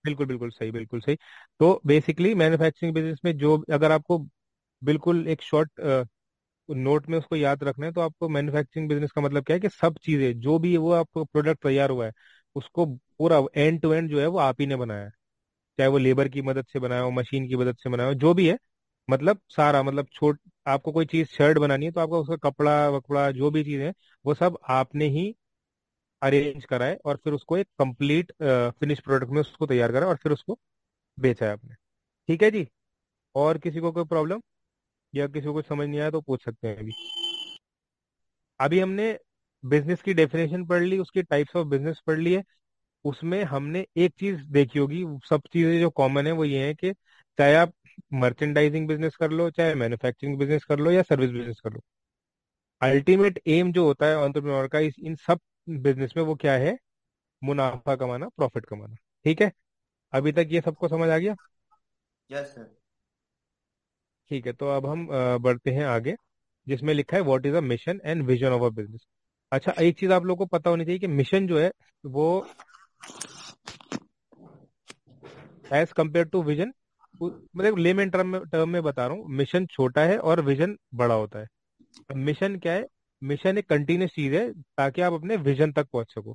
बिल्कुल बिल्कुल सही, बिल्कुल सही। तो बेसिकली मैन्युफैक्चरिंग बिजनेस में जो, अगर आपको बिल्कुल एक शॉर्ट नोट में उसको याद रखना है, तो आपको मैन्युफैक्चरिंग बिजनेस का मतलब क्या है कि सब चीजें जो भी वो आपको प्रोडक्ट तैयार हुआ है, उसको पूरा एंड टू एंड जो है वो आप ही ने बनाया है। चाहे वो लेबर की मदद से बनाया हो, मशीन की मदद से बनाया हो, जो भी है, मतलब सारा, मतलब छोट आपको कोई चीज शर्ट बनानी है तो आपका उसका कपड़ा वपड़ा जो भी चीज है, वो सब आपने ही अरेंज करा है, और फिर उसको एक कंप्लीट फिनिश प्रोडक्ट में उसको तैयार करा और फिर उसको बेचा है आपने। ठीक है जी। और किसी को कोई प्रॉब्लम या किसी को कुछ समझ नहीं आया तो पूछ सकते हैं अभी। अभी हमने बिजनेस की डेफिनेशन पढ़ ली, उसकी टाइप्स ऑफ बिजनेस पढ़ ली है। उसमें हमने एक चीज देखी होगी, सब चीजें जो कॉमन है वो ये है कि चाहे आप मर्चेंडाइजिंग बिजनेस कर लो, चाहे मैन्युफैक्चरिंग बिजनेस कर लो, या सर्विस बिजनेस कर लो, अल्टीमेट एम जो होता है एंटरप्रेन्योर का इन सब बिजनेस में, वो क्या है? मुनाफा कमाना, प्रॉफिट कमाना। ठीक है। अभी तक ये सबको समझ आ गया? Yes sir. ठीक है, तो अब हम बढ़ते हैं आगे, जिसमें लिखा है what is a mission and vision of a business. अच्छा, एक चीज आप लोगों को पता होनी चाहिए कि मिशन जो है वो एज कंपेयर टू विजन, मतलब लेमन टर्म में बता रहा हूँ, मिशन छोटा है और विजन बड़ा होता है। मिशन क्या है? मिशन एक कंटिन्यूस चीज है ताकि आप अपने विजन तक पहुंच सको।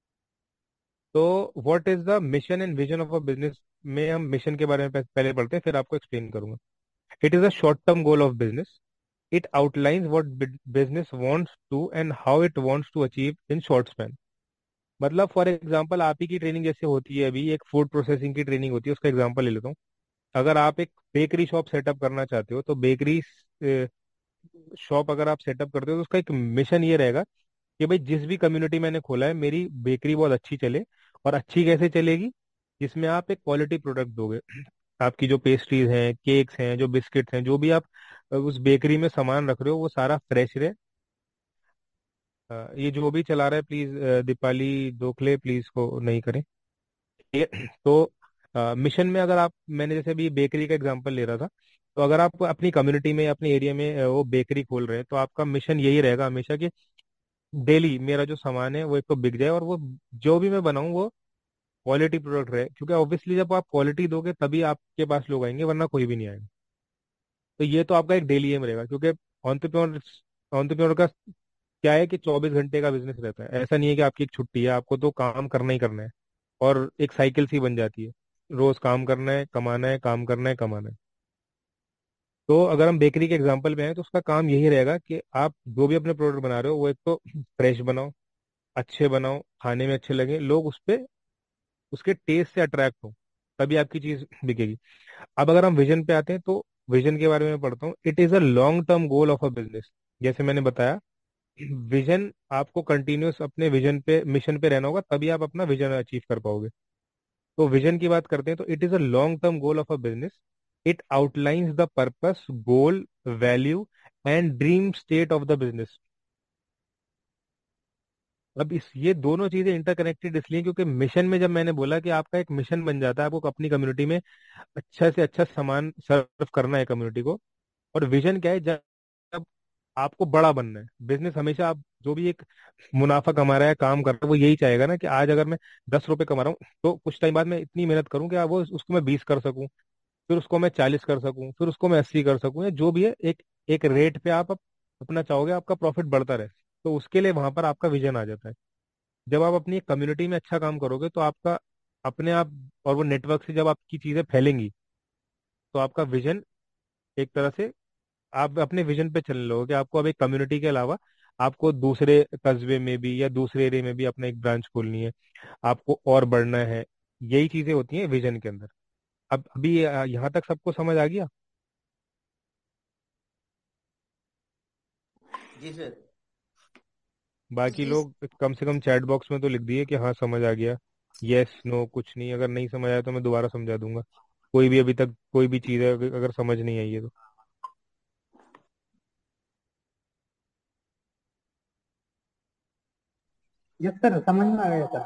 तो what is the mission and vision of a business में हम मिशन के बारे में पहले पढ़ते हैं, फिर आपको एक्सप्लेन करूंगा। It is a short term goal of business. It outlines what business wants to and how it wants to achieve in short span. मतलब फॉर एग्जांपल आप ही की ट्रेनिंग जैसे होती है, अभी एक फूड प्रोसेसिंग की ट्रेनिंग होती है, उसका एग्जांपल ले लेता हूँ। अगर आप एक बेकरी शॉप सेटअप करना चाहते हो, तो बेकरी शॉप अगर आप सेटअप करते हो तो उसका एक मिशन ये रहेगा कि भाई जिस भी कम्युनिटी मैंने खोला है, मेरी बेकरी बहुत अच्छी चले। और अच्छी कैसे चलेगी? जिसमें आप एक क्वालिटी प्रोडक्ट दोगे। आपकी जो पेस्ट्रीज हैं, केक्स हैं, जो बिस्किट्स हैं, जो भी आप उस बेकरी में सामान रख रहे हो, वो सारा फ्रेश रहे। ये जो भी चला रहा है प्लीज, दीपाली दोखले प्लीज को नहीं करें। ठीक है। तो मिशन में अगर आप, मैंने जैसे अभी बेकरी का एग्जांपल ले रहा था, तो अगर आप अपनी कम्युनिटी में, अपने एरिया में वो बेकरी खोल रहे हैं, तो आपका मिशन यही रहेगा हमेशा कि डेली मेरा जो सामान है वो एक तो बिक जाए, और वो जो भी मैं बनाऊं वो क्वालिटी प्रोडक्ट रहे, क्योंकि ऑब्वियसली जब आप क्वालिटी दोगे तभी आपके पास लोग आएंगे, वरना कोई भी नहीं आएगा। तो ये तो आपका एक डेली एम रहेगा, क्योंकि ऑन्टरप्रेन्योर ऑन्टरप्रेन्योर का क्या है कि 24 घंटे का बिजनेस रहता है। ऐसा नहीं है कि आपकी एक छुट्टी है, आपको तो काम करना ही करना है। और एक साइकिल सी बन जाती है, रोज काम करना है, कमाना है, काम करना है, कमाना है। तो अगर हम बेकरी के एग्जांपल में आए, तो उसका काम यही रहेगा कि आप जो भी अपने प्रोडक्ट बना रहे हो वो एक तो फ्रेश बनाओ, अच्छे बनाओ, खाने में अच्छे लगे, लोग उस पे उसके टेस्ट से अट्रैक्ट हो, तभी आपकी चीज बिकेगी। अब अगर हम विजन पे आते हैं, तो विजन के बारे में पढ़ता हूँ। It is a long term goal of a business. जैसे मैंने बताया, विजन, आपको कंटिन्यूस अपने विजन पे, मिशन पे रहना होगा, तभी आप अपना विजन अचीव कर पाओगे। तो विजन की बात करते हैं, तो it is a long term goal of a business. It outlines the purpose, goal, value and dream state of the business. अब इस ये दोनों चीजें इंटरकनेक्टेड इसलिए क्योंकि मिशन में, जब मैंने बोला कि आपका एक मिशन बन जाता है, आपको अपनी कम्युनिटी में अच्छा से अच्छा सामान सर्व करना है कम्युनिटी को। और विजन क्या है? जब आपको बड़ा बनना है, बिजनेस हमेशा, आप जो भी एक मुनाफा कमा रहा है, काम कर रहा है, वो यही चाहेगा ना कि आज अगर मैं 10 रुपए कमा रहा हूँ, तो कुछ टाइम बाद मैं इतनी मेहनत करूँ कि वो उसको मैं 20 कर सकूं, फिर उसको मैं 40 कर सकूं, फिर उसको मैं 80 कर सकूं, या जो भी है, एक एक रेट पे आप अपना चाहोगे आपका प्रॉफिट बढ़ता रहे। तो उसके लिए वहां पर आपका विजन आ जाता है। जब आप अपनी कम्युनिटी में अच्छा काम करोगे, तो आपका अपने आप, और वो नेटवर्क से जब आपकी चीजें फैलेंगी, तो आपका विजन एक तरह से, आप अपने विजन पे चलने लगोगे कि आपको अब एक कम्युनिटी के अलावा आपको दूसरे कस्बे में भी या दूसरे एरिया में भी अपना एक ब्रांच खोलनी है, आपको और बढ़ना है। यही चीजें होती हैं विजन के अंदर। अब अभी यहाँ तक सबको समझ आ गया? जी सर। बाकी जी लोग कम से कम चैट बॉक्स में तो लिख दिए कि हाँ समझ आ गया। यस नो कुछ नहीं, अगर नहीं समझ आया तो मैं दोबारा समझा दूंगा। कोई भी अभी तक कोई भी चीज़ है अगर समझ नहीं आई है तो। यस सर, समझ में आ गया सर।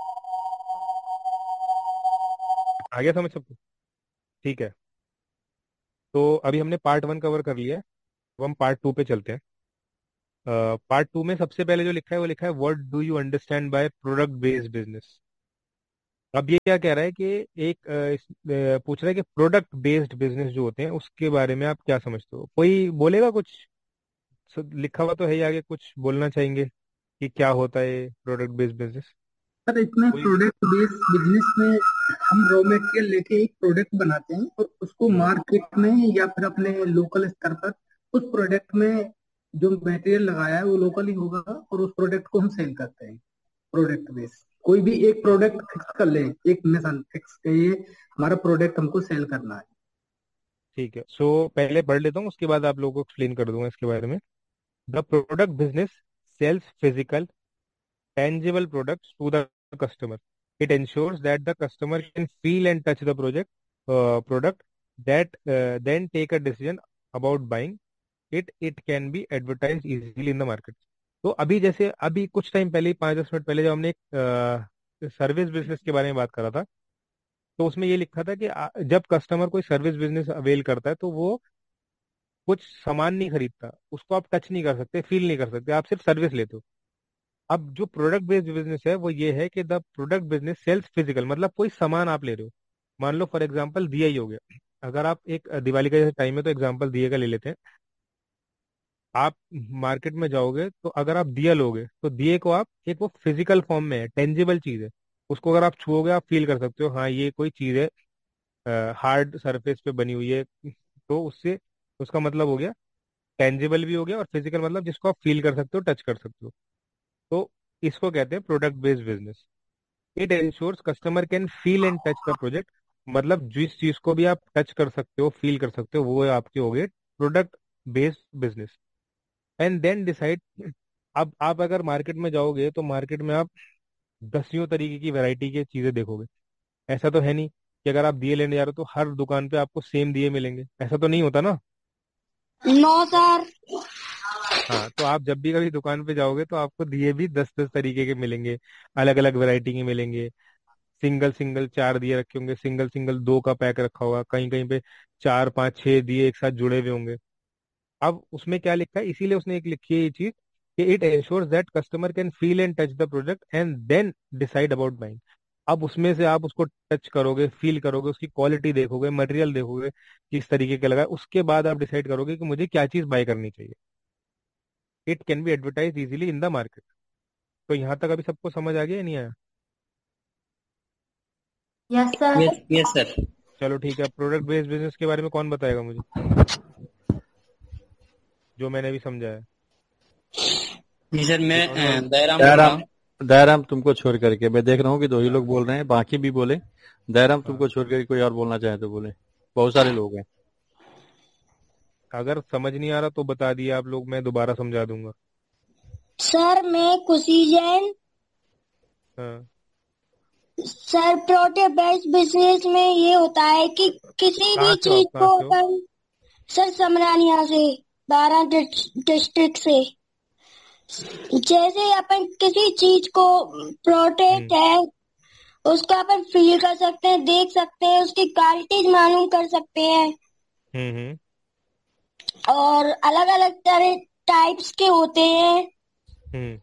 आ गया समझ सबको? ठीक है। तो अभी हमने पार्ट 1 कवर कर लिया है। अब हम पार्ट 2 पे चलते हैं। पार्ट 2 में सबसे पहले जो लिखा है वो लिखा है what do you understand by product based business. अब ये क्या कह रहा है कि एक पूछ रहा है कि प्रोडक्ट बेस्ड बिजनेस जो होते हैं उसके बारे में आप क्या समझते हो? कोई बोलेगा कुछ? लिखा हुआ तो है ही आगे, कुछ बोलना चाहेंगे कि क्या होता है प्रोडक्ट बेस्ड बिजनेस? सर इसमें कोई? प्रोडक्ट बेस्ड बिजनेस में हम रॉ मटेरियल लेके एक प्रोडक्ट बनाते हैं और उसको हम्म। मार्केट में या फिर अपने लोकल स्तर पर उस प्रोडक्ट में जो मटेरियल लगाया है वो लोकल ही होगा और उस प्रोडक्ट को हम सेल करते हैं। प्रोडक्ट बेस्ड कोई भी एक प्रोडक्ट फिक्स कर ले, एक मिशन फिक्स के ये हमारा प्रोडक्ट हमको सेल करना है। ठीक है, सो पहले पढ़ लेता हूँ, उसके बाद आप लोगों को एक्सप्लेन कर दूंगा इसके बारे में। The product business sales physical tangible products to the customer. It ensures that the customer can feel and touch the product that then take a decision about buying it. It can be advertised easily in the market. तो अभी जैसे अभी कुछ time पहले, 5-10 minute पहले, जब हमने एक सर्विस बिजनेस के बारे में बात करा था, तो उसमें ये लिखा था कि जब कस्टमर कोई सर्विस बिजनेस अवेल करता है तो वो कुछ सामान नहीं खरीदता, उसको आप टच नहीं कर सकते, फील नहीं कर सकते, आप सिर्फ सर्विस लेते हो। अब जो प्रोडक्ट बेस्ड बिजनेस है वो ये है कि the product business sales physical, मतलब कोई सामान आप ले रहे हो। मान लो फॉर एग्जांपल दिया ही हो गया। अगर आप एक दिवाली का जैसे टाइम है तो एग्जांपल दिए का ले लेते हैं। आप मार्केट में जाओगे तो अगर आप दिया लोगे तो दिए को आप, एक वो फिजिकल फॉर्म में है, टेंजिबल चीज है, उसको अगर आप छुओगे आप फील कर सकते हो हाँ ये कोई चीज है, हार्ड सरफेस पे बनी हुई है। तो उससे उसका मतलब हो गया, टेंजिबल भी हो गया और फिजिकल, मतलब जिसको आप फील कर सकते हो, टच कर सकते हो। तो इसको कहते हैं product based business. It ensures customer can feel and touch the project, मतलब जिस चीज को भी आप टच कर सकते हो, फील कर सकते हो, वो आपके हो गए product based business. And then decide. अब आप अगर मार्केट में जाओगे तो मार्केट में आप दसियों तरीके की वैरायटी की चीजें देखोगे। ऐसा तो है नहीं कि अगर आप दिए लेने जा रहे हो तो हर दुकान पे आपको सेम दिए मिलेंगे, ऐसा तो नहीं होता ना। No sir. हाँ, तो आप जब भी कभी दुकान पे जाओगे तो आपको दिए भी 10-10 तरीके के मिलेंगे, अलग अलग वैरायटी के मिलेंगे। सिंगल सिंगल 4 दिए रखे होंगे, सिंगल सिंगल 2 का पैक रखा होगा, कहीं कहीं पे 4-5-6 दिए एक साथ जुड़े हुए होंगे। अब उसमें क्या लिखा है, इसीलिए उसने एक लिखी है ये चीज कि it ensures that customer can feel and touch the product and then decide about buying. अब उसमें से आप उसको टच करोगे, फील करोगे, उसकी क्वालिटी देखोगे, मटेरियल देखोगे किस तरीके का लगा है, उसके बाद आप डिसाइड करोगे कि मुझे क्या चीज बाय करनी चाहिए। It can be advertise easily in the market. तो यहाँ तक अभी सबको समझ आ गया या नहीं आया? Yes sir. Yes yes sir. चलो ठीक है, प्रोडक्ट बेस्ड बिजनेस के बारे में कौन बताएगा मुझे, जो मैंने अभी समझाया? जी सर, मैं जिन्होंने और दयाराम बोल रहा दयाराम, हूँ। दयाराम तुमको छोड़ करके मैं देख रहा हूँ कि दो ही लोग बोल रहे हैं, बाकी भी बोले। दयाराम हाँ, तुमको छोड़ करके कोई और बोलना चाहे तो बोले, बहुत सारे लोग हैं। अगर समझ नहीं आ रहा तो बता दिए आप लोग, मैं दोबारा समझा दूंगा। सर मैं खुशी जैन। हाँ। सर प्रोडक्ट बेस्ड बिजनेस में ये होता है कि किसी भी कहाँ से हो चीज आप, कहाँ को से हो? अपन। सर समरानिया से, 12 डिस्ट्रिक्ट से। जैसे अपन किसी चीज को, प्रोडक्ट हम्म। है, उसको अपन फील कर सकते हैं, देख सकते हैं, उसकी क्वालिटीज मालूम कर सकते हैं। हम्म। और अलग अलग तरह टाइप्स के होते हैं। हम्म।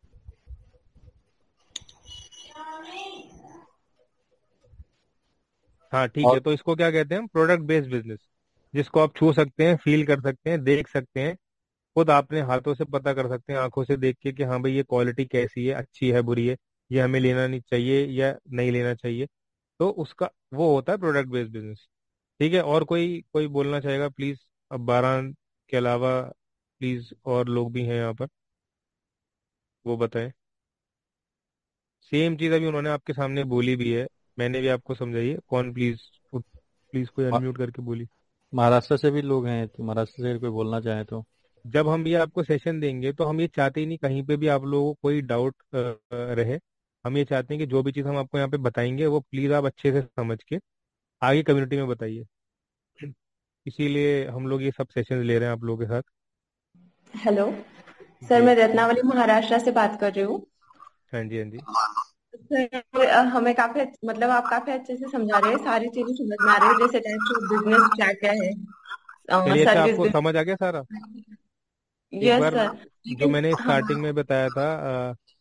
हाँ ठीक है, और तो इसको क्या कहते हैं? प्रोडक्ट बेस्ड बिजनेस, जिसको आप छू सकते हैं, फील कर सकते हैं, देख सकते हैं, खुद अपने हाथों से पता कर सकते हैं, आंखों से देख के कि हाँ भाई ये क्वालिटी कैसी है, अच्छी है, बुरी है, ये हमें लेना नहीं चाहिए या नहीं लेना चाहिए। तो उसका वो होता है प्रोडक्ट बेस्ड बिजनेस। ठीक है, और कोई कोई बोलना चाहेगा प्लीज? अब 12 के अलावा प्लीज और लोग भी हैं यहाँ पर, वो बताएं। सेम चीज अभी उन्होंने आपके सामने बोली भी है, मैंने भी आपको समझाई है। कौन प्लीज, प्लीज कोई मा- अनम्यूट करके बोली। महाराष्ट्र से भी लोग हैं, तो महाराष्ट्र से कोई बोलना चाहे तो। जब हम ये आपको सेशन देंगे तो हम ये चाहते ही नहीं कहीं पे भी आप लोगों को कोई डाउट रहे। हम ये चाहते हैं कि जो भी चीज़ हम आपको यहाँ पे बताएंगे वो प्लीज़ आप अच्छे से समझ के आगे कम्युनिटी में बताइए। इसीलिए हम लोग ये सब सेशन ले रहे हैं आप लोगों के साथ। हेलो सर, जी मैं प्लीज। रत्नावली महाराष्ट्र से बात कर रही हूँ। हाँ जी, हाँ जी। सर हमें काफी मतलब आप काफी अच्छे से समझा रहे हैं, सारी चीजें समझ में आ रही है, जैसे टाइप्स ऑफ बिजनेस क्या क्या है, चलिए, अच्छा सर्विस आपको समझ आ गया सारा? बिजनेस। एक यस बार सर, जो लेकिन मैंने हाँ। स्टार्टिंग में बताया था,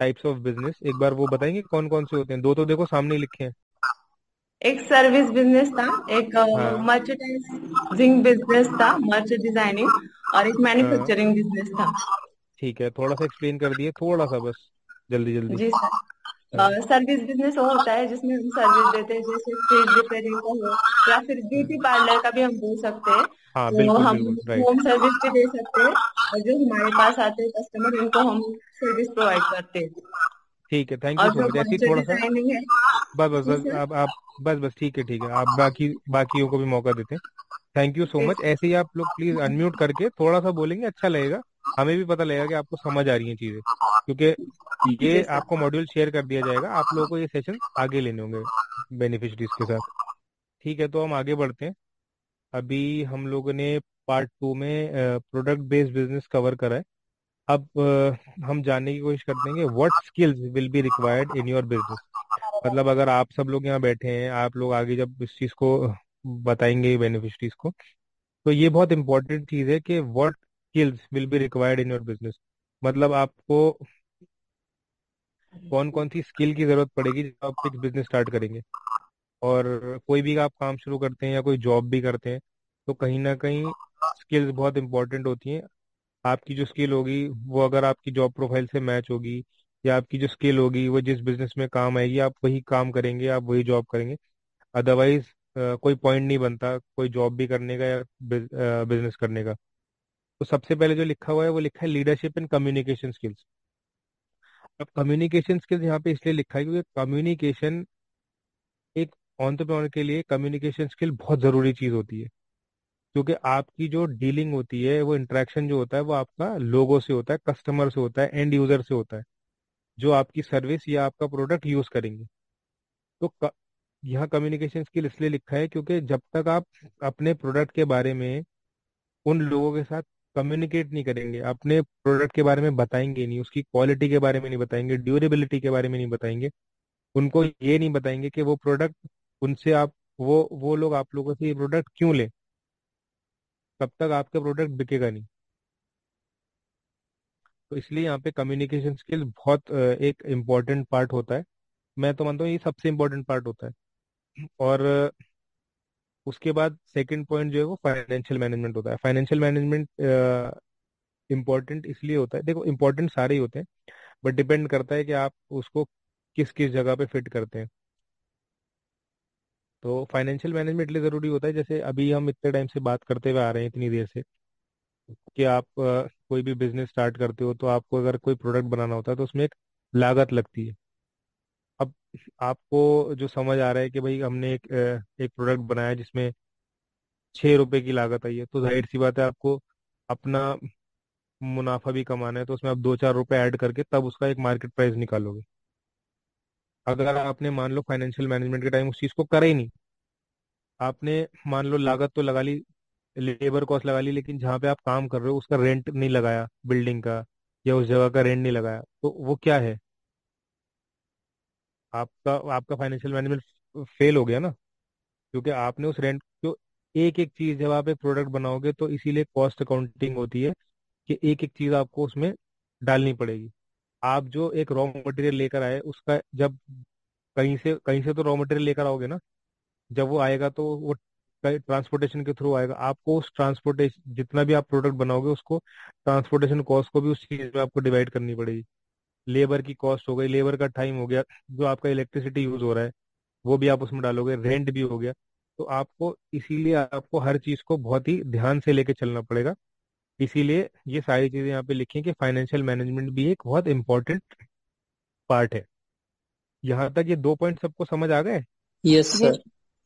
टाइप्स ऑफ बिजनेस, एक बार वो बताएंगे कौन कौन से होते हैं? दो तो देखो सामने ही लिखे हैं। एक सर्विस बिजनेस था, एक हाँ। मर्चेंडाइजिंग बिजनेस था, मर्च डिजाइनिंग, और एक हाँ मैन्युफैक्चरिंग बिजनेस था। ठीक है, थोड़ा सा एक्सप्लेन कर दिए, थोड़ा सा बस, जल्दी जल्दी। जी सर। हाँ। सर्विस बिजनेस वो होता है जिसमें हम सर्विस देते हैं, जैसे फ्रिज रिपेयरिंग का हो, या फिर हम्म, ब्यूटी पार्लर का भी हम बोल सकते हैं। हाँ तो बिल्कुल हम बिल्कुल राइट। होम सर्विस भी दे सकते हैं, और जो हमारे पास आते हैं कस्टमर उनको हम सर्विस प्रोवाइड करते हैं। ठीक है, थैंक यू और सो जो मच, ऐसे ही मर्चर थोड़ा सा। डिजाइनिंग है। बस बस जी बस, सर। आप बस बस, ठीक है ठीक है, आप बाकी बाकियों को भी मौका देते हैं। Thank you so ji much, ऐसे ही आप लोग प्लीज अनम्यूट करके थोड़ा सा बोलेंगे, अच्छा लगेगा। हमें भी पता लगेगा कि आपको समझ आ रही हैं चीजें, क्योंकि जी ये सर। आपको मॉड्यूल शेयर कर दिया जाएगा, आप लोगों को ये सेशन आगे लेने होंगे बेनिफिशरीज के साथ। ठीक है, तो हम आगे बढ़ते हैं। अभी हम लोगों ने पार्ट 2 में प्रोडक्ट बेस्ड बिजनेस कवर करा है। अब हम जानने की कोशिश करते हैं कि what skills will be required in your business. मतलब अगर आप सब लोग यहाँ बैठे हैं, आप लोग आगे जब इस चीज़ को बताएंगे बेनिफिशरीज को, तो ये बहुत इंपॉर्टेंट चीज़ है कि what skills will be required in your business. मतलब आपको कौन कौन सी स्किल की जरूरत पड़ेगी जब आप एक बिजनेस स्टार्ट करेंगे। और कोई भी आप काम शुरू करते हैं या कोई जॉब भी करते हैं, तो कहीं ना कहीं स्किल्स बहुत इंपॉर्टेंट होती हैं। आपकी जो स्किल होगी वो अगर आपकी जॉब प्रोफाइल से मैच होगी, या आपकी जो स्किल होगी वो जिस बिजनेस में काम आएगी, आप वही काम करेंगे, आप वही जॉब करेंगे। अदरवाइज कोई पॉइंट नहीं बनता कोई जॉब भी करने का या बिजनेस करने का। तो सबसे पहले जो लिखा हुआ है वो लिखा है लीडरशिप एंड कम्युनिकेशन स्किल्स। अब कम्युनिकेशन स्किल्स यहाँ पे इसलिए लिखा है क्योंकि कम्युनिकेशन, एक एंटरप्रेन्योर के लिए कम्युनिकेशन स्किल बहुत जरूरी चीज होती है। क्योंकि आपकी जो डीलिंग होती है, वो इंटरेक्शन जो होता है वो आपका लोगों से होता है, कस्टमर से होता है, एंड यूजर से होता है, जो आपकी सर्विस या आपका प्रोडक्ट यूज करेंगे। तो यहाँ कम्युनिकेशन स्किल इसलिए लिखा है क्योंकि जब तक आप अपने प्रोडक्ट के बारे में उन लोगों के साथ कम्युनिकेट नहीं करेंगे, अपने प्रोडक्ट के बारे में बताएंगे नहीं, उसकी क्वालिटी के बारे में नहीं बताएंगे, ड्यूरेबिलिटी के बारे में नहीं बताएंगे, उनको ये नहीं बताएंगे कि वो प्रोडक्ट उनसे आप, वो लोग आप लोगों से ये प्रोडक्ट क्यों लें, तब तक आपका प्रोडक्ट बिकेगा नहीं। तो इसलिए यहाँ पे कम्युनिकेशन स्किल बहुत एक इम्पोर्टेंट पार्ट होता है। मैं तो मानता हूँ ये सबसे इम्पोर्टेंट पार्ट होता है। और उसके बाद सेकंड पॉइंट जो है वो फाइनेंशियल मैनेजमेंट होता है। फाइनेंशियल मैनेजमेंट इम्पोर्टेंट इसलिए होता है, देखो इम्पोर्टेंट सारे ही होते हैं, बट डिपेंड करता है कि आप उसको किस किस जगह पे फिट करते हैं। तो फाइनेंशियल मैनेजमेंट इसलिए जरूरी होता है, जैसे अभी हम इतने टाइम से बात करते हुए आ रहे हैं इतनी देर से, कि आप कोई भी बिजनेस स्टार्ट करते हो तो आपको अगर कोई प्रोडक्ट बनाना होता है तो उसमें एक लागत लगती है। अब आपको जो समझ आ रहा है कि भाई हमने एक प्रोडक्ट बनाया जिसमें 6 रुपए की लागत आई है, तो जाहिर सी बात है आपको अपना मुनाफा भी कमाना है, तो उसमें आप 2-4 रुपए ऐड करके तब उसका एक मार्केट प्राइस निकालोगे। अगर आपने मान लो फाइनेंशियल मैनेजमेंट के टाइम उस चीज को करा ही नहीं, आपने मान लो लागत तो लगा ली, लेबर कॉस्ट लगा ली, लेकिन जहाँ पे आप काम कर रहे हो उसका रेंट नहीं लगाया बिल्डिंग का, या उस जगह का रेंट नहीं लगाया, तो वो क्या है? आपका आपका फाइनेंशियल मैनेजमेंट फेल हो गया ना। क्योंकि आपने उस रेंट को, एक एक चीज जब आप एक प्रोडक्ट बनाओगे तो इसीलिए कॉस्ट अकाउंटिंग होती है कि एक एक चीज आपको उसमें डालनी पड़ेगी। आप जो एक रॉ मटेरियल लेकर आए उसका, जब कहीं से तो रॉ मटेरियल लेकर आओगे ना, जब वो आएगा तो वो ट्रांसपोर्टेशन के थ्रू आएगा, आपको उस ट्रांसपोर्टेशन, जितना भी आप प्रोडक्ट बनाओगे उसको ट्रांसपोर्टेशन कॉस्ट को भी उस चीज में आपको डिवाइड करनी पड़ेगी। लेबर की कॉस्ट हो गई, लेबर का टाइम हो गया, जो आपका इलेक्ट्रिसिटी यूज हो रहा है वो भी आप उसमें डालोगे, रेंट भी हो गया। तो आपको इसीलिए आपको हर चीज को बहुत ही ध्यान से लेके चलना पड़ेगा। इसीलिए ये सारी चीजें यहाँ पे लिखी हैं कि फाइनेंशियल मैनेजमेंट भी एक बहुत इंपॉर्टेंट पार्ट है। यहाँ तक ये 2 पॉइंट सबको समझ आ गए? Yes yes. सर।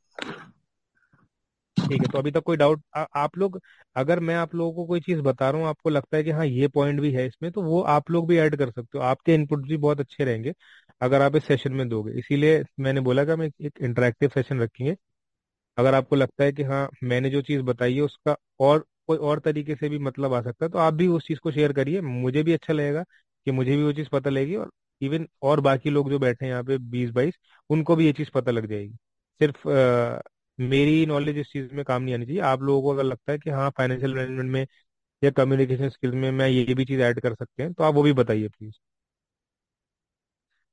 ठीक है, तो अभी तक कोई डाउट आप लोग, अगर मैं आप लोगों को कोई चीज बता रहा हूँ आपको लगता है कि हाँ ये पॉइंट भी है इसमें, तो वो आप लोग भी ऐड कर सकते हो, आपके इनपुट भी बहुत अच्छे रहेंगे अगर आप इस सेशन में दोगे। इसीलिए मैंने बोला कि हम एक इंटरेक्टिव सेशन रखेंगे। अगर आपको लगता है कि हाँ मैंने जो चीज़ बताई है उसका और कोई और तरीके से भी मतलब आ सकता है, तो आप भी उस चीज़ को शेयर करिए, मुझे भी अच्छा लगेगा कि मुझे भी वो चीज़ पता लगेगी, और इवन और बाकी लोग जो बैठे हैं यहाँ पे 20-22, उनको भी ये चीज़ पता लग जाएगी। सिर्फ मेरी नॉलेज इस चीज़ में काम नहीं आनी चाहिए। आप लोगों को अगर लगता है कि हाँ फाइनेंशियल मैनेजमेंट में या कम्युनिकेशन स्किल्स में मैं ये भी चीज़ ऐड कर सकते हैं, तो आप वो भी बताइए प्लीज़।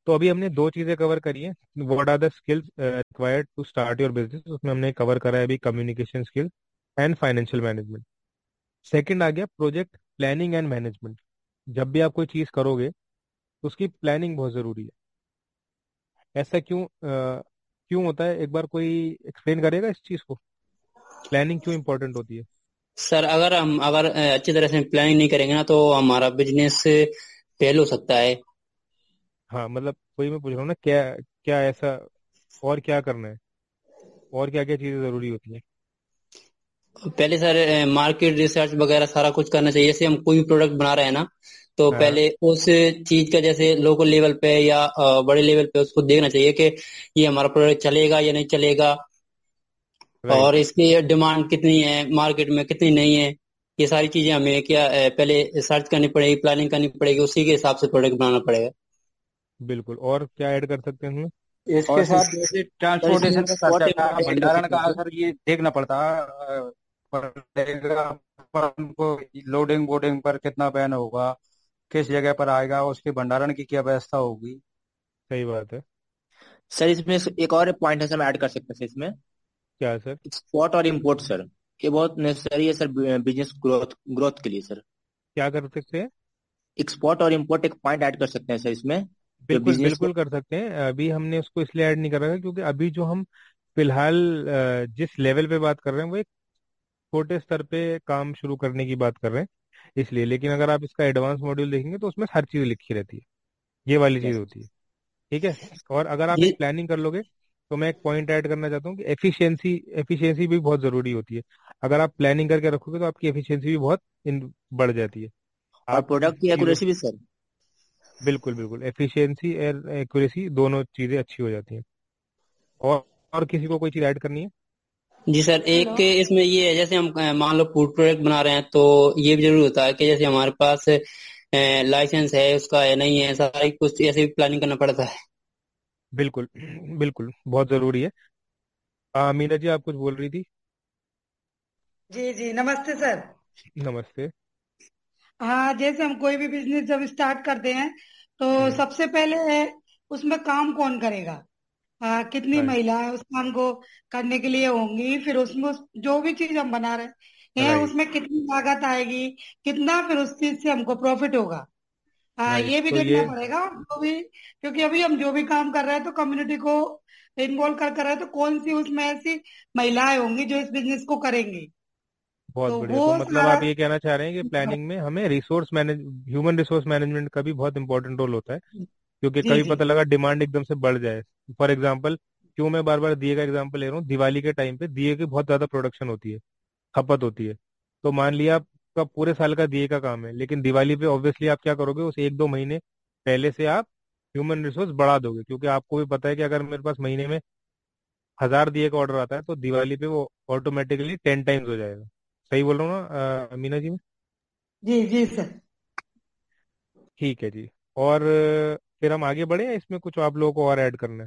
तो अभी हमने दो चीजें कवर करी हैं। What are the skills required to start your business, उसमें हमने कवर करा है अभी communication skill and financial management. Second आ गया प्रोजेक्ट प्लानिंग एंड मैनेजमेंट। जब भी आप कोई चीज करोगे तो उसकी प्लानिंग बहुत जरूरी है। ऐसा क्यों होता है, एक बार कोई एक्सप्लेन करेगा इस चीज को, प्लानिंग क्यों इंपॉर्टेंट होती है? सर अगर अच्छी तरह से प्लानिंग नहीं करेंगे ना तो हमारा बिजनेस फेल हो सकता है। हाँ मतलब वही मैं पूछ रहा हूँ ना, क्या क्या ऐसा और क्या करना है, और क्या क्या चीजें जरूरी होती हैं? पहले सर मार्केट रिसर्च वगैरह सारा कुछ करना चाहिए। जैसे हम कोई भी प्रोडक्ट बना रहे हैं ना, तो हाँ। पहले उस चीज का जैसे लोकल लेवल पे या बड़े लेवल पे उसको देखना चाहिए कि ये हमारा प्रोडक्ट चलेगा या नहीं चलेगा, और राइट। इसकी डिमांड कितनी है मार्केट में, कितनी नहीं है। ये सारी चीजें हमें क्या पहले सर्च करनी पड़ेगी, प्लानिंग करनी पड़ेगी, उसी के हिसाब से प्रोडक्ट बनाना पड़ेगा। बिल्कुल, और क्या ऐड कर सकते हैं इसमें? इसके और साथ जैसे सर इसमें ट्रांसपोर्टेशन का स्पॉट खर्चा, इम्पोर्ट ऐड कर भंडारण सकते का हैं सर। सर ये देखना पड़ेगा अपन को। लोडिंग बोर्डिंग पर कितना बैन होगा, किस जगह पर आएगा, उसके भंडारण की क्या व्यवस्था होगी। सही बात है। सर इसमें एक और पॉइंट है सर, हम ऐड कर सकते हैं सर इसमें, क्या है सर? एक्सपोर्ट और इम्पोर्ट सर। ये बहुत नेसेसरी है सर बिजनेस ग्रोथ ग्रोथ के लिए सर। क्या कर सकते हैं? एक्सपोर्ट और इम्पोर्ट एक पॉइंट ऐड कर सकते हैं सर इसमें, जो बिल्कुल बिजनेस को। बिल्कुल कर सकते हैं। अभी हमने उसको इसलिए ऐड नहीं कर रखा है क्योंकि अभी जो हम फिलहाल जिस लेवल पे बात कर रहे हैं वो एक छोटे स्तर पे काम शुरू करने की बात कर रहे हैं, इसलिए। लेकिन अगर आप इसका एडवांस मॉड्यूल देखेंगे तो उसमें हर चीज़ लिखी रहती है, ये वाली चीज़ यस। होती है। ठीक है। और अगर आप ये एक प्लानिंग कर लोगे तो मैं एक पॉइंट ऐड करना चाहता हूँ कि एफिशिएंसी एफिशिएंसी भी बहुत ज़रूरी होती है। अगर आप प्लानिंग करके रखोगे तो आपकी एफिशिएंसी भी बहुत बढ़ जाती है। और आप प्रोडक्ट की चीज़ों, एक्यूरेसी भी सर। बिल्कुल बिल्कुल, एफिशिएंसी और एक्यूरेसी दोनों चीज़ें अच्छी हो जाती हैं। और और किसी को कोई चीज़ ऐड करनी है? जी सर, हेलो। एक इसमें ये है, जैसे हम मान लो फूड प्रोडक्ट बना रहे हैं तो ये भी जरूरी होता है कि जैसे हमारे पास लाइसेंस है उसका है नहीं है, सारी कुछ ऐसे भी प्लानिंग करना पड़ता है। बिल्कुल बिल्कुल, बहुत ज़रूरी है। मीना जी, आप कुछ बोल रही थी? जी जी, नमस्ते सर। नमस्ते। हाँ, जैसे हम कोई भी बिजनेस जब स्टार्ट करते हैं तो हम्म। सबसे पहले उसमें काम कौन करेगा। कितनी राइट। महिलाएं उस काम को करने के लिए होंगी, फिर उसमें जो भी चीज हम बना रहे हैं राइट। उसमें कितनी लागत आएगी, कितना फिर उस चीज से हमको प्रॉफिट होगा। राइट, ये भी तो देखना ये पड़ेगा हमको भी, क्योंकि अभी हम जो भी काम कर रहे हैं तो कम्युनिटी को इन्वॉल्व कर रहे हैं, तो कौन सी उसमें ऐसी महिलाएं होंगी जो इस बिजनेस को करेंगी। बहुत तो बढ़िया। वो तो मतलब सारा। आप ये कहना चाह रहे हैं कि प्लानिंग में हमें resource manage human resource management का भी बहुत इंपॉर्टेंट रोल होता है, क्योंकि जी कभी जी। पता लगा डिमांड एकदम से बढ़ जाए। फॉर एग्जांपल, क्यों मैं बार बार दिए का एग्जांपल ले रहा हूँ, दिवाली के टाइम पे दिए की बहुत ज्यादा प्रोडक्शन होती है, खपत होती है। तो मान लिया आपका पूरे साल का दिए का काम है, लेकिन दिवाली पे ऑब्वियसली आप क्या करोगे, उस एक दो महीने पहले से आप ह्यूमन रिसोर्स बढ़ा दोगे, क्योंकि आपको भी पता है कि अगर मेरे पास महीने में 1000 दिए का ऑर्डर आता है तो दिवाली पे वो ऑटोमेटिकली 10 टाइम्स हो जाएगा। सही बोल रहा हूँ ना मीना जी मैं? जी जी सर। ठीक है जी। और फिर हम आगे बढ़े या इसमें कुछ आप लोगों को और ऐड करना है?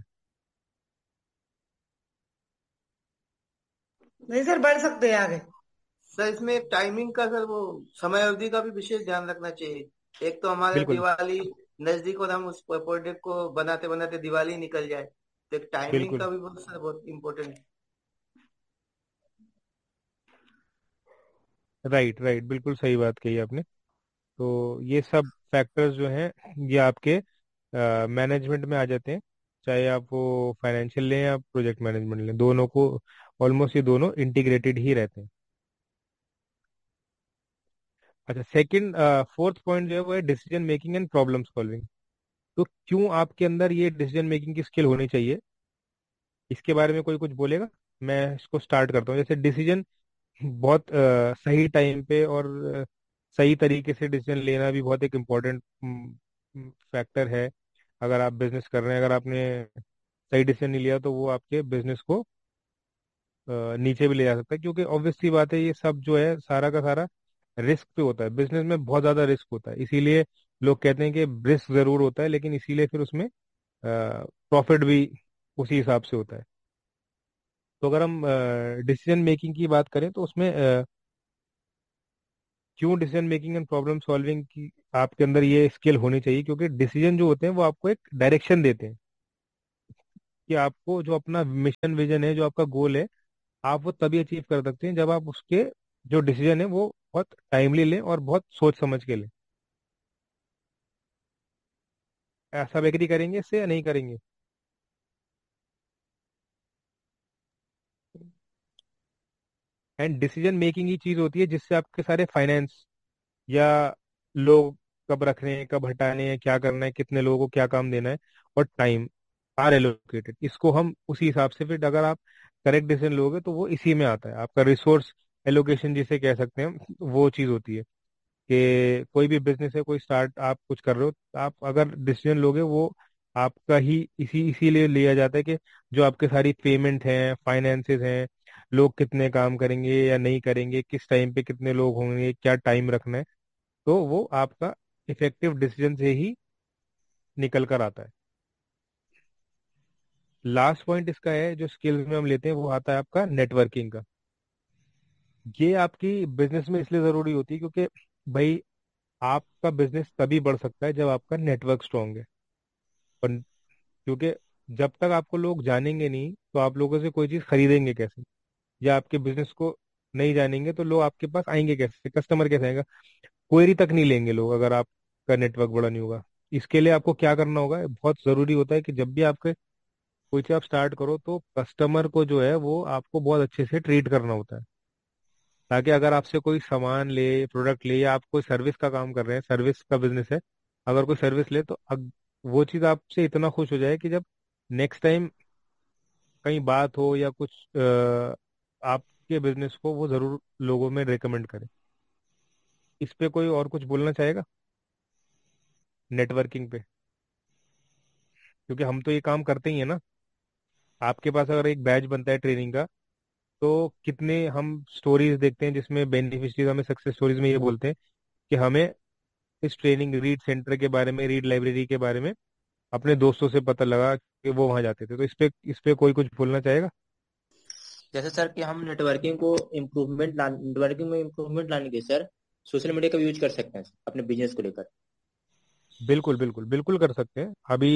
नहीं सर, बढ़ सकते हैं आगे। सर इसमें टाइमिंग का, सर वो समय अवधि का भी विशेष ध्यान रखना चाहिए। एक तो हमारे बिल्कुल दिवाली नजदीक और हम उस प्रोजेक्ट को बनाते बनाते दिवाली निकल जाए, तो एक टाइमिंग बिल्कुल। का भी बहुत, सर बहुत इम्पोर्टेंट। राइट राइट, बिल्कुल सही बात कही आपने। तो ये सब फैक्टर्स जो हैं ये आपके मैनेजमेंट में आ जाते हैं, चाहे आप वो फाइनेंशियल लें या प्रोजेक्ट मैनेजमेंट लें, दोनों को ऑलमोस्ट ये दोनों इंटीग्रेटेड ही रहते हैं। अच्छा, सेकंड फोर्थ पॉइंट जो है वो है decision making and problem solving. तो क्यों आपके अंदर ये डिसीजन मेकिंग की स्किल होनी चाहिए, इसके बारे में कोई कुछ बोलेगा? मैं इसको स्टार्ट करता हूँ। जैसे डिसीजन बहुत सही टाइम पे और सही तरीके से डिसीजन लेना भी बहुत एक इम्पोर्टेंट फैक्टर है। अगर आप बिजनेस कर रहे हैं, अगर आपने सही डिसीजन नहीं लिया तो वो आपके बिजनेस को नीचे भी ले जा सकता है, क्योंकि ऑब्वियस सी बात है ये सब जो है सारा का सारा रिस्क पे होता है। बिजनेस में बहुत ज्यादा रिस्क होता है, इसीलिए लोग कहते हैं कि रिस्क जरूर होता है, लेकिन इसीलिए फिर उसमें प्रॉफिट भी उसी हिसाब से होता है। तो अगर हम डिसीजन मेकिंग की बात करें तो उसमें क्यों decision making and problem solving की आपके अंदर ये स्किल होनी चाहिए? क्योंकि डिसीजन जो होते हैं वो आपको एक डायरेक्शन देते हैं कि आपको जो अपना मिशन विजन है, जो आपका गोल है, आप वो तभी अचीव कर सकते हैं जब आप उसके जो डिसीजन है वो बहुत टाइमली लें और बहुत सोच समझ के लें। ऐसा एग्री करेंगे इससे या नहीं करेंगे? एंड डिसीजन मेकिंग ही चीज होती है जिससे आपके सारे फाइनेंस या लोग कब रखने हैं, कब हटाने हैं, क्या करना है, कितने लोगों को क्या काम देना है, और टाइम आर एलोकेटेड। इसको हम उसी हिसाब से, फिर अगर आप करेक्ट डिसीजन लोगे तो वो इसी में आता है। आपका रिसोर्स एलोकेशन जिसे कह सकते हैं, वो चीज होती है कि कोई भी बिजनेस है, कोई स्टार्ट आप कुछ कर रहे हो, तो आप अगर डिसीजन लोगे वो आपका ही इसीलिए लिया जाता है कि जो आपके सारी पेमेंट हैं, फाइनेंसेस हैं, लोग कितने काम करेंगे या नहीं करेंगे, किस टाइम पे कितने लोग होंगे, क्या टाइम रखना है, तो वो आपका इफेक्टिव डिसीजन से ही निकल कर आता है। लास्ट पॉइंट इसका है जो स्किल्स में हम लेते हैं, वो आता है आपका नेटवर्किंग का। ये आपकी बिजनेस में इसलिए जरूरी होती है क्योंकि भाई आपका बिजनेस तभी बढ़ सकता है जब आपका नेटवर्क स्ट्रांग है। पर क्योंकि जब तक आपको लोग जानेंगे नहीं तो आप लोगों से कोई चीज खरीदेंगे कैसे? या आपके बिजनेस को नहीं जानेंगे तो लोग आपके पास आएंगे कैसे? कस्टमर कैसे आएगा? क्वेरी तक नहीं लेंगे लोग अगर आपका नेटवर्क बड़ा नहीं होगा। इसके लिए आपको क्या करना होगा? बहुत जरूरी होता है कि जब भी आपके कोई चीज आप स्टार्ट करो तो कस्टमर को जो है वो आपको बहुत अच्छे से ट्रीट करना होता है, ताकि अगर आपसे कोई सामान ले, प्रोडक्ट ले, या आप कोई सर्विस का काम कर रहे हैं, सर्विस का बिजनेस है, अगर कोई सर्विस ले तो वो चीज आपसे इतना खुश हो जाए कि जब नेक्स्ट टाइम कहीं बात हो या कुछ आपके बिजनेस को वो जरूर लोगों में रिकमेंड करे। इस पे कोई और कुछ बोलना चाहेगा नेटवर्किंग पे? क्योंकि हम तो ये काम करते ही है ना। आपके पास अगर एक बैच बनता है ट्रेनिंग का, तो कितने हम स्टोरीज देखते हैं जिसमें बेनिफिशियरीज हमें सक्सेस स्टोरीज में ये बोलते हैं कि हमें इस ट्रेनिंग रीड सेंटर के बारे में, रीड लाइब्रेरी के बारे में अपने दोस्तों से पता लगा कि वो वहां जाते थे। तो इस पे कोई कुछ बोलना चाहेगा? जैसे सर कि हम नेटवर्किंग में इम्प्रूवमेंट लाने के सर सोशल मीडिया का भी यूज कर सकते हैं अपने बिजनेस को लेकर। बिल्कुल बिल्कुल बिल्कुल कर सकते हैं। अभी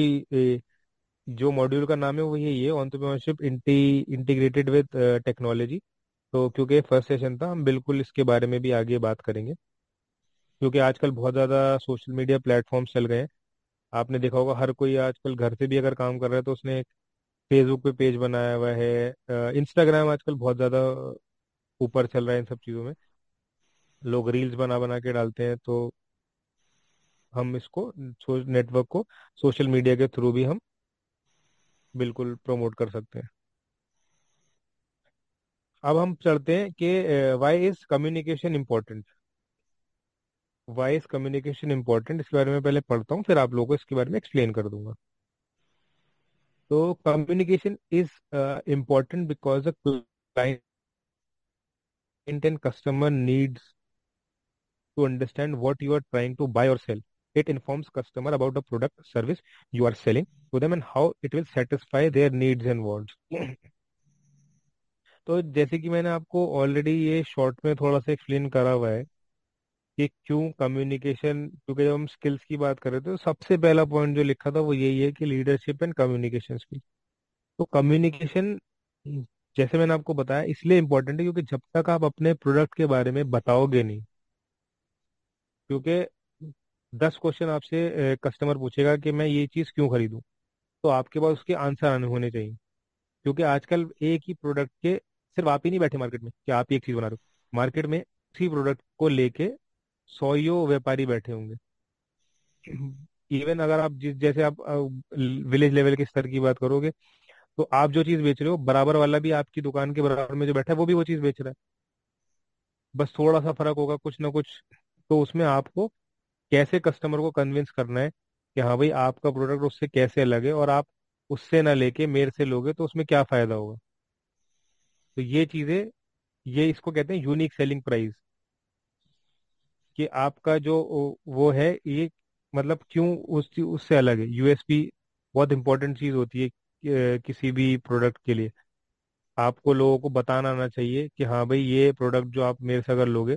जो मॉड्यूल का नाम है वो यही है, एंटरप्रेन्योरशिप इंटीग्रेटेड विद टेक्नोलॉजी। तो क्योंकि फर्स्ट सेशन था, हम बिल्कुल इसके बारे में भी आगे बात करेंगे, क्योंकि आजकल बहुत ज़्यादा सोशल मीडिया प्लेटफॉर्म्स चल गए हैं। आपने देखा होगा हर कोई आजकल घर से भी अगर काम कर रहा है तो उसने एक फेसबुक पे पेज बनाया हुआ है। इंस्टाग्राम आजकल बहुत ज़्यादा ऊपर चल रहा है इन सब चीज़ों में। लोग रील्स बना बना के डालते हैं, तो हम इसको नेटवर्क को सोशल मीडिया के थ्रू भी हम बिल्कुल प्रमोट कर सकते हैं। अब हम चलते हैं कि Y is communication important. Y is communication important, इसके बारे में पहले पढ़ता हूँ, फिर आप लोगों को इसके बारे में एक्सप्लेन कर दूंगा। तो communication is important because the client and customer needs to understand what you are trying to buy or sell. It informs customer about the product service you are selling to them and how it will satisfy their needs and wants. तो जैसे कि मैंने आपको already ये short में थोड़ा सा explain करा हुआ है कि क्यों कम्युनिकेशन, क्योंकि जब हम स्किल्स की बात कर रहे थे तो सबसे पहला पॉइंट जो लिखा था वो यही है कि लीडरशिप एंड कम्युनिकेशन स्किल। तो कम्युनिकेशन, जैसे मैंने आपको बताया, इसलिए इम्पोर्टेंट है क्योंकि जब तक आप अपने प्रोडक्ट के बारे में बताओगे नहीं, क्योंकि 10 क्वेश्चन आपसे कस्टमर पूछेगा कि मैं ये चीज़ क्यों खरीदूं, तो आपके पास उसके आंसर आने होने चाहिए। क्योंकि आजकल एक ही प्रोडक्ट के, सिर्फ आप ही नहीं बैठे मार्केट में कि आप ही एक चीज़ बना रहे हो। मार्केट में उसी प्रोडक्ट को लेके सौयों व्यापारी बैठे होंगे। इवन अगर आप जैसे आप विलेज लेवल के स्तर की बात करोगे, तो आप जो चीज़ बेच रहे हो, बराबर वाला भी आपकी दुकान के बराबर में जो बैठा है वो भी वो चीज़ बेच रहा है। बस थोड़ा सा फर्क होगा, कुछ ना कुछ। तो उसमें आपको कैसे कस्टमर को कन्विंस करना है कि हाँ भाई आपका प्रोडक्ट उससे कैसे अलग है, और आप उससे ना लेके मेरे से लोगे तो उसमें क्या फायदा होगा। तो ये चीजें, ये इसको कहते हैं यूनिक सेलिंग प्राइस, कि आपका जो वो है ये, मतलब क्यों उससे अलग है। यूएसपी बहुत इंपॉर्टेंट चीज होती है किसी भी प्रोडक्ट के लिए। आपको लोगों को बताना आना चाहिए कि हाँ भाई ये प्रोडक्ट जो आप मेरे से अगर लोगे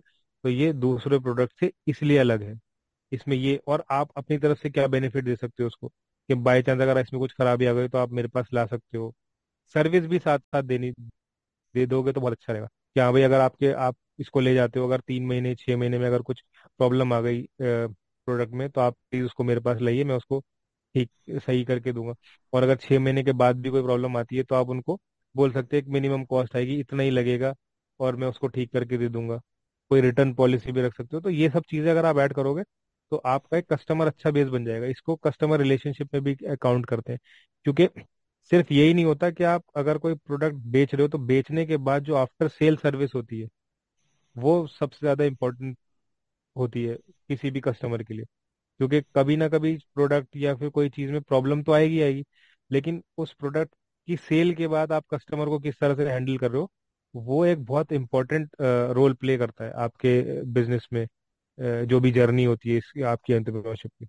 तो ये दूसरे प्रोडक्ट से इसलिए अलग है। इसमें ये, और आप अपनी तरफ से क्या बेनिफिट दे सकते हो उसको, कि बाई चांस अगर इसमें कुछ खराबी आ गई तो आप मेरे पास ला सकते हो। सर्विस भी साथ साथ देनी दे दोगे तो बहुत अच्छा रहेगा कि हाँ भाई, अगर आप इसको ले जाते हो, अगर 3 महीने 6 महीने में अगर कुछ प्रॉब्लम आ गई प्रोडक्ट में, तो आप प्लीज उसको मेरे पास लाइए, मैं उसको ठीक सही करके दूंगा। और अगर 6 महीने के बाद भी कोई प्रॉब्लम आती है तो आप उनको बोल सकते हैं कि मिनिमम कॉस्ट आएगी इतना ही लगेगा, और मैं उसको ठीक करके दे दूंगा। कोई रिटर्न पॉलिसी भी रख सकते हो। तो ये सब चीजें अगर आप ऐड करोगे तो आपका एक कस्टमर अच्छा बेस बन जाएगा। इसको कस्टमर रिलेशनशिप में भी काउंट करते हैं, क्योंकि सिर्फ यही नहीं होता कि आप अगर कोई प्रोडक्ट बेच रहे हो तो बेचने के बाद जो आफ्टर सेल सर्विस होती है वो सबसे ज्यादा इम्पोर्टेंट होती है किसी भी कस्टमर के लिए। क्योंकि कभी ना कभी प्रोडक्ट या फिर कोई चीज में प्रॉब्लम तो आएगी आएगी, लेकिन उस प्रोडक्ट की सेल के बाद आप कस्टमर को किस तरह से हैंडल कर रहे हो, वो एक बहुत इंपॉर्टेंट रोल प्ले करता है आपके बिजनेस में। जो भी जर्नी होती है इसकी, आपकी एंटरप्रेन्योरशिप की।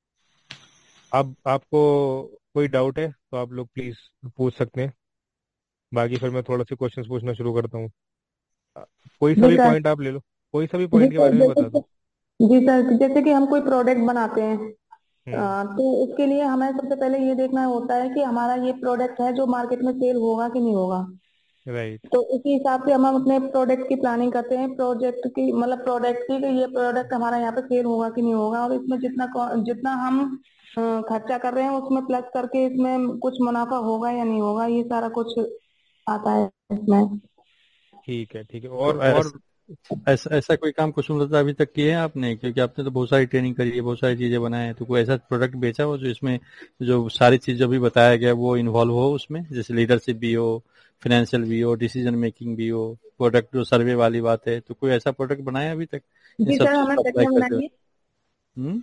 अब आपको कोई डाउट है तो आप लोग प्लीज पूछ सकते हैं, बाकी फिर मैं थोड़ा से क्वेश्चंस पूछना शुरू करता हूँ। अ, कोई सा जी भी सर। पॉइंट आप ले लो, कोई सा भी जी पॉइंट के सर, बारे में जैसे बता दो। जी सर, जैसे कि हम कोई प्रोडक्ट बनाते हैं, हम्म। तो उसके लिए हमें सबसे पहले ये देखना होता है कि हमारा ये प्रोडक्ट है जो मार्केट में सेल होगा कि नहीं होगा। राइट। तो उसी हिसाब से हम अपने प्रोडक्ट की प्लानिंग करते हैं, प्रोजेक्ट की मतलब प्रोडक्ट की, कि ये प्रोडक्ट हमारा यहाँ पे सेल होगा कि नहीं होगा, और इसमें जितना हम खर्चा कर रहे हैं उसमें प्लस करके इसमें कुछ मुनाफा होगा या नहीं होगा, ये सारा कुछ आता है इसमें। ठीक है, ठीक है। तो और ऐसा कोई काम कुसुमलता अभी तक किए हैं आपने? क्योंकि आपने तो बहुत सारी ट्रेनिंग करी है, बहुत सारी चीजें बनाए हैं, तो कोई ऐसा प्रोडक्ट बेचा हो जो इसमें जो सारी चीज जो भी बताया गया वो इन्वॉल्व हो उसमें, जैसे लीडरशिप भी हो, फाइनेंशियल भी हो, डिसीजन मेकिंग भी हो, प्रोडक्ट जो सर्वे वाली बात है, तो कोई ऐसा प्रोडक्ट बनाया अभी तक इन जी सब सर, चीज हमें को अप्लाई सच में करते बनाइए। हुए? हम्म।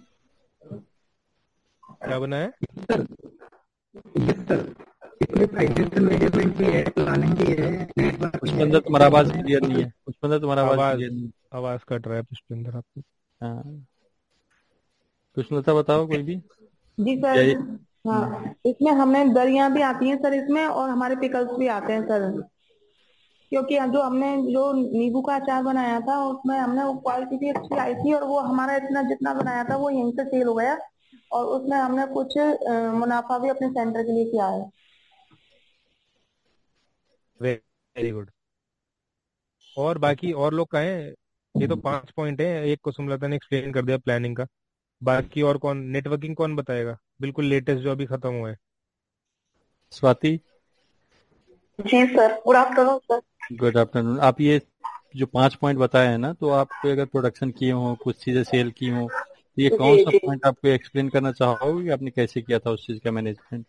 क्या बना है? यस सर, इसमें फाइनेंशियल मैनेजमेंट भी है, प्लानिंग भी है, नेटवर्क पुष्पेंद्र है, तुम्हारा आवाज ऑडिटिंग क्लियर नहीं है, पुष्पेंद्र तुम्हारा आवाज आवाज क्लियर नहीं है। आवाज कट रहा है पुष्पेंद्र आपकी। हाँ, कुसुमलता बताओ कोई भी। जी सर। या ये हाँ, इसमें हमें दरियां भी आती हैं सर इसमें, और हमारे पिकल्स भी आते हैं सर। क्योंकि जो हमने जो नींबू का अचार बनाया था उसमें हमने वो क्वालिटी भी अच्छी आई थी, और वो हमारा इतना जितना बनाया था वो यहीं से सेल हो गया, और उसमें हमने कुछ मुनाफा भी अपने सेंटर के लिए किया है। Very good. और बाकी और लोग कहें, ये तो 5 पॉइंट है, एक को सुमलता ने एक्सप्लेन कर दिया प्लानिंग का। बाकी और कौन, नेटवर्किंग कौन बताएगा, बिल्कुल लेटेस्ट जो अभी खत्म हुआ है? स्वाति। जी sir, good afternoon sir. Good afternoon. आप ये जो 5 पॉइंट बताए हैं ना, तो आप कोई अगर प्रोडक्शन किए हो, कुछ चीजें सेल की हो, तो ये कौन जी सा जी। पॉइंट आपको एक्सप्लेन करना चाहोगे कि आपने कैसे किया था उस चीज का मैनेजमेंट?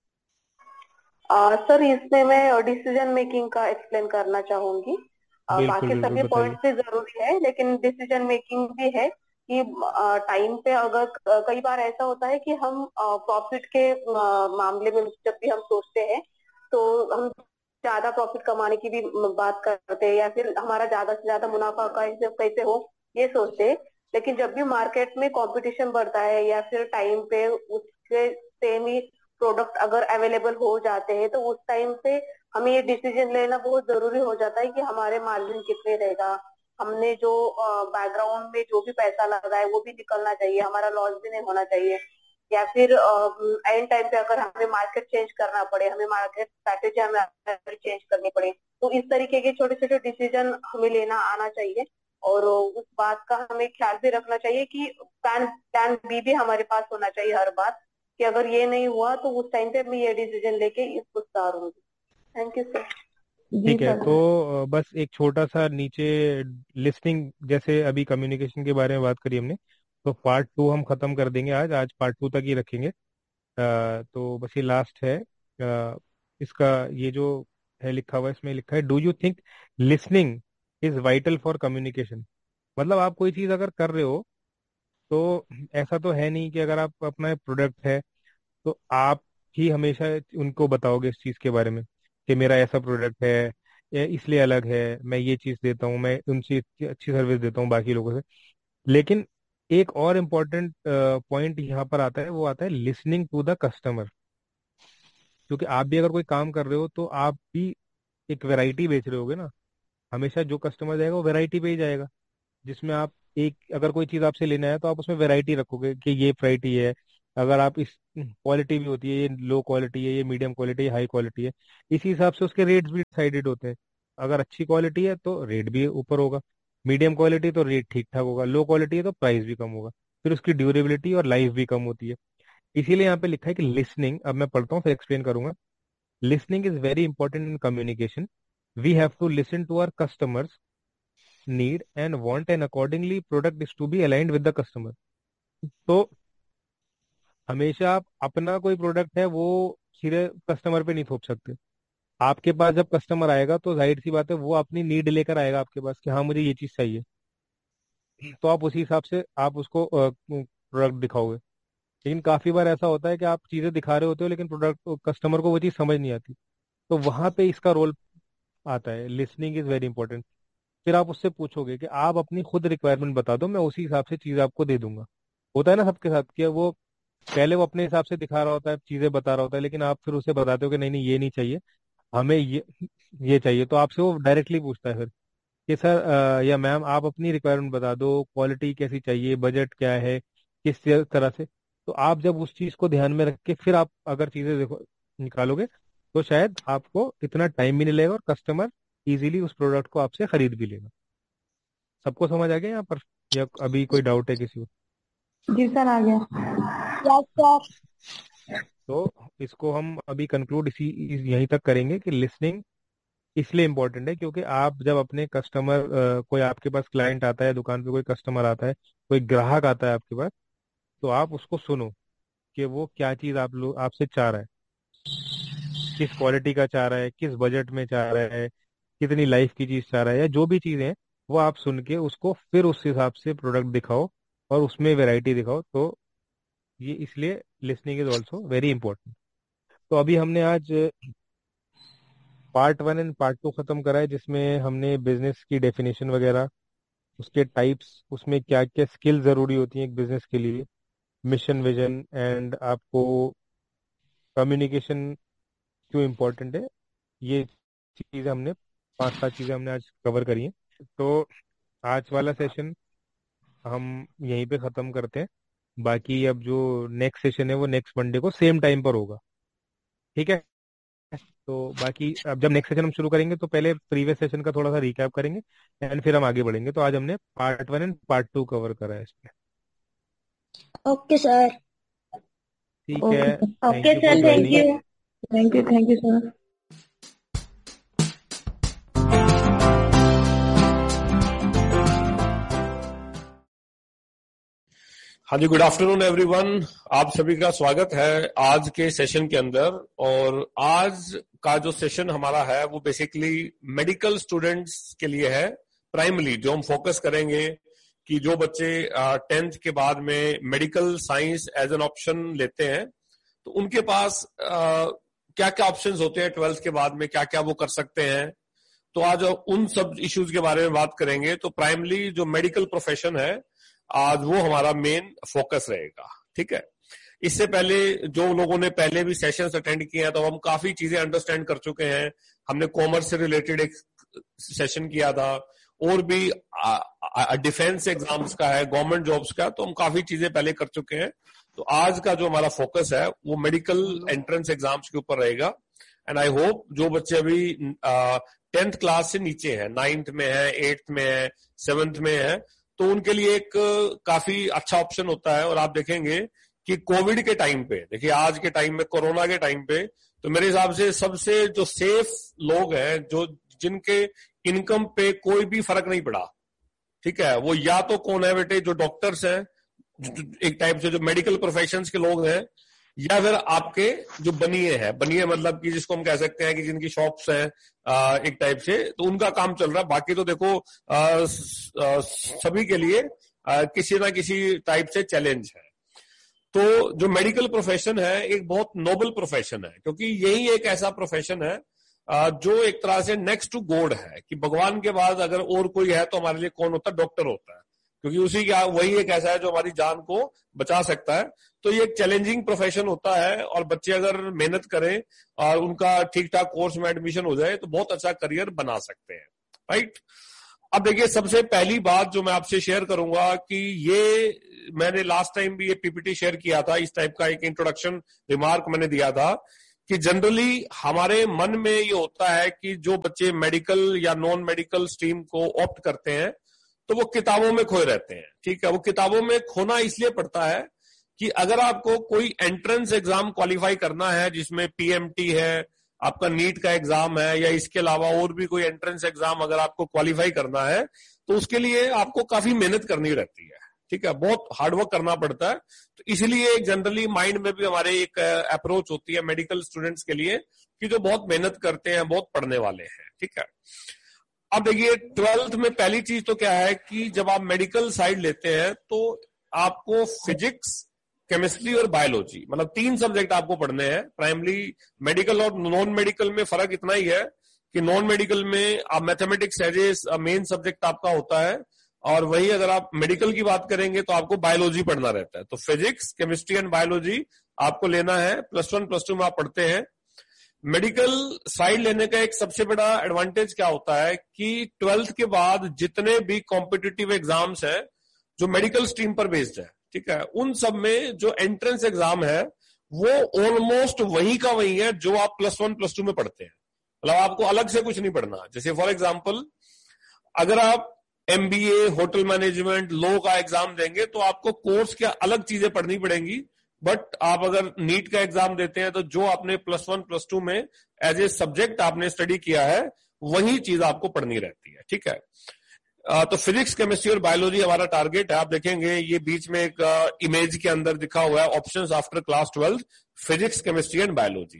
सर, इसमें मैं डिसीजन मेकिंग का एक्सप्लेन करना चाहूंगी। बिल्कुल बाकी बिल्कुल सभी बताइए। पॉइंट्स भी जरूरी है, लेकिन डिसीजन मेकिंग भी है कि टाइम पे अगर कई बार ऐसा होता है कि हम प्रॉफिट के मामले में जब भी हम सोचते हैं, तो हम ज्यादा प्रॉफिट कमाने की भी बात करते हैं, या फिर हमारा ज्यादा से ज्यादा मुनाफा कैसे कैसे हो ये सोचते हैं। लेकिन जब भी मार्केट में कंपटीशन बढ़ता है, या फिर टाइम पे उसके सेम ही प्रोडक्ट अगर अवेलेबल हो जाते हैं, तो उस टाइम पे हमें ये डिसीजन लेना बहुत जरूरी हो जाता है कि हमारे मार्जिन कितने रहेगा, हमने जो बैकग्राउंड में जो भी पैसा लगा है वो भी निकलना चाहिए, हमारा लॉस भी नहीं होना चाहिए। या फिर एंड टाइम पे अगर हमें मार्केट चेंज करना पड़े, हमें मार्केट स्ट्रैटेजी हमें चेंज करनी पड़े, तो इस तरीके के छोटे छोटे डिसीजन हमें लेना आना चाहिए। और उस बात का हमें ख्याल भी रखना चाहिए कि प्लान प्लान बी भी हमारे पास होना चाहिए हर बार, कि अगर ये नहीं हुआ तो उस टाइम पे मैं ये डिसीजन लेके इसको उतारूंगी। Thank you sir. जी ठीक है, सर। तो बस एक छोटा सा नीचे लिस्टिंग, जैसे अभी कम्युनिकेशन के बारे में बात करी हमने, तो पार्ट 2 हम खत्म कर देंगे आज आज पार्ट 2 तक ही रखेंगे। तो बस ये लास्ट है। इसका ये जो है लिखा हुआ है, इसमें लिखा है, do you think listening is vital for communication? मतलब आप कोई चीज अगर कर रहे हो तो ऐसा तो है नहीं कि अगर आप अपना प्रोडक्ट है तो आप ही हमेशा उनको बताओगे इस चीज के बारे में कि मेरा ऐसा प्रोडक्ट है, ये इसलिए अलग है, मैं ये चीज देता हूँ, मैं उनसे इतनी अच्छी सर्विस देता हूँ बाकी लोगों से। लेकिन एक और इम्पोर्टेंट पॉइंट यहाँ पर आता है, वो आता है लिसनिंग टू द कस्टमर। क्योंकि आप भी अगर कोई काम कर रहे हो तो आप भी एक वैरायटी बेच रहे होगे ना, हमेशा जो कस्टमर जाएगा वो वैरायटी पे ही जाएगा। जिसमें आप एक, अगर कोई चीज़ आपसे लेना है तो आप उसमें वैरायटी रखोगे कि ये वैरायटी है। अगर आप इस क्वालिटी भी होती है, ये लो क्वालिटी है, ये मीडियम क्वालिटी है, हाई क्वालिटी है, इसी हिसाब से उसके रेट्स भी डिसाइडेड होते हैं। अगर अच्छी क्वालिटी है तो रेट भी ऊपर होगा, मीडियम क्वालिटी तो रेट ठीक ठाक होगा, लो क्वालिटी है तो प्राइस भी कम होगा, फिर उसकी ड्यूरेबिलिटी और लाइफ भी कम होती है। इसीलिए यहाँ पे लिखा है कि लिसनिंग, अब मैं पढ़ता हूँ फिर एक्सप्लेन करूंगा। Listening is very important in communication. We have to listen to our customers need and want and accordingly product is to be aligned with the customer. तो हमेशा आप अपना कोई प्रोडक्ट है वो सीधे कस्टमर पे नहीं थोप सकते। आपके पास जब कस्टमर आएगा तो जाहिर सी बात है वो अपनी नीड लेकर आएगा आपके पास कि हाँ मुझे ये चीज चाहिए, तो आप उसी हिसाब से आप उसको प्रोडक्ट दिखाओगे। लेकिन काफी बार ऐसा होता है कि आप चीजें दिखा रहे होते हो लेकिन प्रोडक्ट कस्टमर को वो चीज समझ नहीं आती, तो वहां पे इसका रोल आता है। Listening is very important. फिर आप उससे पूछोगे कि आप अपनी खुद रिक्वायरमेंट बता दो, मैं उसी हिसाब से चीज आपको दे दूंगा। होता है ना सबके साथ कि वो पहले वो अपने हिसाब से दिखा रहा होता है, चीजें बता रहा होता है, लेकिन आप फिर उसे बताते हो कि नहीं नहीं ये नहीं चाहिए, हमें ये चाहिए। तो आपसे वो डायरेक्टली पूछता है फिर कि सर या मैम आप अपनी रिक्वायरमेंट बता दो, क्वालिटी कैसी चाहिए, बजट क्या है, किस तरह से। तो आप जब उस चीज को ध्यान में रख के फिर आप अगर चीजें देखो निकालोगे तो शायद आपको इतना टाइम भी नहीं लगेगा और कस्टमर इजीली उस प्रोडक्ट को आपसे खरीद भी लेगा। सबको समझ आ गया यहाँ पर, या अभी कोई डाउट है किसी को? जी सर आ गया। Yes sir. तो इसको हम अभी कंक्लूड यहीं तक करेंगे कि लिसनिंग इसलिए इम्पोर्टेंट है क्योंकि आप जब अपने कस्टमर, कोई आपके पास क्लाइंट आता है, दुकान पे कोई कस्टमर आता है, कोई ग्राहक आता है आपके पास, तो आप उसको सुनो कि वो क्या चीज आप लोग आपसे चाह रहा है, किस क्वालिटी का चाह रहा है, किस बजट में चाह रहा है, कितनी लाइफ की चीज चाह रहा है, या जो भी चीजें हैं वो आप सुन के उसको फिर उस हिसाब से प्रोडक्ट दिखाओ और उसमें वैरायटी दिखाओ। तो ये इसलिए listening is also very important. तो अभी हमने आज पार्ट 1 एंड पार्ट 2 खत्म करा है, जिसमें हमने बिजनेस की डेफिनेशन वगैरह, उसके टाइप्स, उसमें क्या क्या स्किल जरूरी होती हैं एक बिजनेस के लिए, मिशन विजन, एंड आपको कम्युनिकेशन क्यों इम्पोर्टेंट है, ये चीजें हमने 5-7 चीजें हमने आज कवर करी हैं। तो आज वाला सेशन हम यहीं पे खत्म करते हैं। बाकी अब जो नेक्स्ट सेशन है वो नेक्स्ट मंडे को सेम टाइम पर होगा, ठीक है? तो बाकी अब जब नेक्स्ट सेशन हम शुरू करेंगे तो पहले प्रीवियस सेशन का थोड़ा सा रिकैप करेंगे एंड फिर हम आगे बढ़ेंगे। तो आज हमने पार्ट 1 एंड पार्ट 2 कवर करा है इसमें। Okay sir. ठीक ओके है, sir. Thank okay you sir, for thank joining. You. Thank you sir. हाँ जी, गुड आफ्टरनून एवरीवन। आप सभी का स्वागत है आज के सेशन के अंदर। और आज का जो सेशन हमारा है वो बेसिकली मेडिकल स्टूडेंट्स के लिए है। प्राइमरी जो हम फोकस करेंगे कि जो बच्चे 10th के बाद में medical science as an option लेते हैं तो उनके पास क्या क्या ऑप्शंस होते हैं 12th के बाद में, क्या क्या वो कर सकते हैं। तो आज उन सब इश्यूज के बारे में बात करेंगे। तो प्राइमरी जो मेडिकल प्रोफेशन है आज वो हमारा मेन फोकस रहेगा, ठीक है। इससे पहले जो लोगों ने पहले भी सेशंस अटेंड किए हैं तो हम काफी चीजें अंडरस्टैंड कर चुके हैं। हमने कॉमर्स से रिलेटेड एक सेशन किया था और भी डिफेंस एग्जाम्स का है, गवर्नमेंट जॉब्स का, तो हम काफी चीजें पहले कर चुके हैं। तो आज का जो हमारा फोकस है वो मेडिकल एंट्रेंस एग्जाम्स के ऊपर रहेगा। एंड आई होप जो बच्चे अभी 10th क्लास से नीचे है, 9th में है, 8th में है, 7th में है, तो उनके लिए एक काफी अच्छा ऑप्शन होता है। और आप देखेंगे कि कोविड के टाइम पे, देखिए आज के टाइम में, कोरोना के टाइम पे, तो मेरे हिसाब से सबसे जो सेफ लोग हैं, जो जिनके इनकम पे कोई भी फर्क नहीं पड़ा, ठीक है, वो या तो कौन है बेटे, जो डॉक्टर्स हैं, एक टाइप से जो मेडिकल प्रोफेशंस के लोग हैं, या फिर आपके जो बनिए हैं, बनिए मतलब कि जिसको हम कह सकते हैं कि जिनकी शॉप्स हैं एक टाइप से, तो उनका काम चल रहा है। बाकी तो देखो सभी के लिए किसी ना किसी टाइप से चैलेंज है। तो जो मेडिकल प्रोफेशन है एक बहुत नोबल प्रोफेशन है, क्योंकि यही एक ऐसा प्रोफेशन है जो एक तरह से नेक्स्ट टू गॉड है, कि भगवान के बाद अगर और कोई है तो हमारे लिए कौन होता है? डॉक्टर होता है, क्योंकि उसी का वही एक ऐसा है जो हमारी जान को बचा सकता है। तो ये एक चैलेंजिंग प्रोफेशन होता है और बच्चे अगर मेहनत करें और उनका ठीक ठाक कोर्स में एडमिशन हो जाए तो बहुत अच्छा करियर बना सकते हैं, राइट। अब देखिए, सबसे पहली बात जो मैं आपसे शेयर करूंगा कि ये मैंने लास्ट टाइम भी ये पीपीटी शेयर किया था, इस टाइप का एक इंट्रोडक्शन रिमार्क मैंने दिया था कि जनरली हमारे मन में ये होता है कि जो बच्चे मेडिकल या नॉन मेडिकल स्ट्रीम को ऑप्ट करते हैं तो वो किताबों में खोए रहते हैं। ठीक है, वो किताबों में खोना इसलिए पड़ता है कि अगर आपको कोई एंट्रेंस एग्जाम क्वालिफाई करना है जिसमें पीएमटी है, आपका नीट का एग्जाम है, या इसके अलावा और भी कोई एंट्रेंस एग्जाम अगर आपको क्वालिफाई करना है तो उसके लिए आपको काफी मेहनत करनी रहती है। ठीक है, बहुत हार्डवर्क करना पड़ता है। तो इसलिए जनरली माइंड में भी हमारे एक अप्रोच होती है मेडिकल स्टूडेंट्स के लिए कि जो बहुत मेहनत करते हैं, बहुत पढ़ने वाले हैं। ठीक है, अब देखिए 12th में पहली चीज तो क्या है कि जब आप मेडिकल साइड लेते हैं तो आपको फिजिक्स, केमिस्ट्री और बायोलॉजी, मतलब 3 सब्जेक्ट आपको पढ़ने हैं प्राइमरी। मेडिकल और नॉन मेडिकल में फर्क इतना ही है कि नॉन मेडिकल में आप mathematics as a main subject आपका होता है, और वही अगर आप मेडिकल की बात करेंगे तो आपको बायोलॉजी पढ़ना रहता है। तो फिजिक्स, केमिस्ट्री एंड बायोलॉजी आपको लेना है। +1 +2 में आप पढ़ते हैं। मेडिकल साइड लेने का एक सबसे बड़ा एडवांटेज क्या होता है कि 12th के बाद जितने भी कॉम्पिटिटिव एग्जाम्स हैं जो मेडिकल स्ट्रीम पर बेस्ड है, ठीक है, उन सब में जो एंट्रेंस एग्जाम है वो ऑलमोस्ट वही का वही है जो आप +1 +2 में पढ़ते हैं। मतलब आपको अलग से कुछ नहीं पढ़ना। जैसे फॉर एग्जांपल अगर आप MBA, होटल मैनेजमेंट, लॉ का एग्जाम देंगे तो आपको कोर्स के अलग चीजें पढ़नी पड़ेंगी, बट आप अगर नीट का एग्जाम देते हैं तो जो आपने +1 +2 में एज ए सब्जेक्ट आपने स्टडी किया है वही चीज आपको पढ़नी रहती है। ठीक है, तो फिजिक्स, केमिस्ट्री और बायोलॉजी हमारा टारगेट है। आप देखेंगे ये बीच में एक इमेज के अंदर दिखा हुआ है options after class 12, physics, chemistry and biology.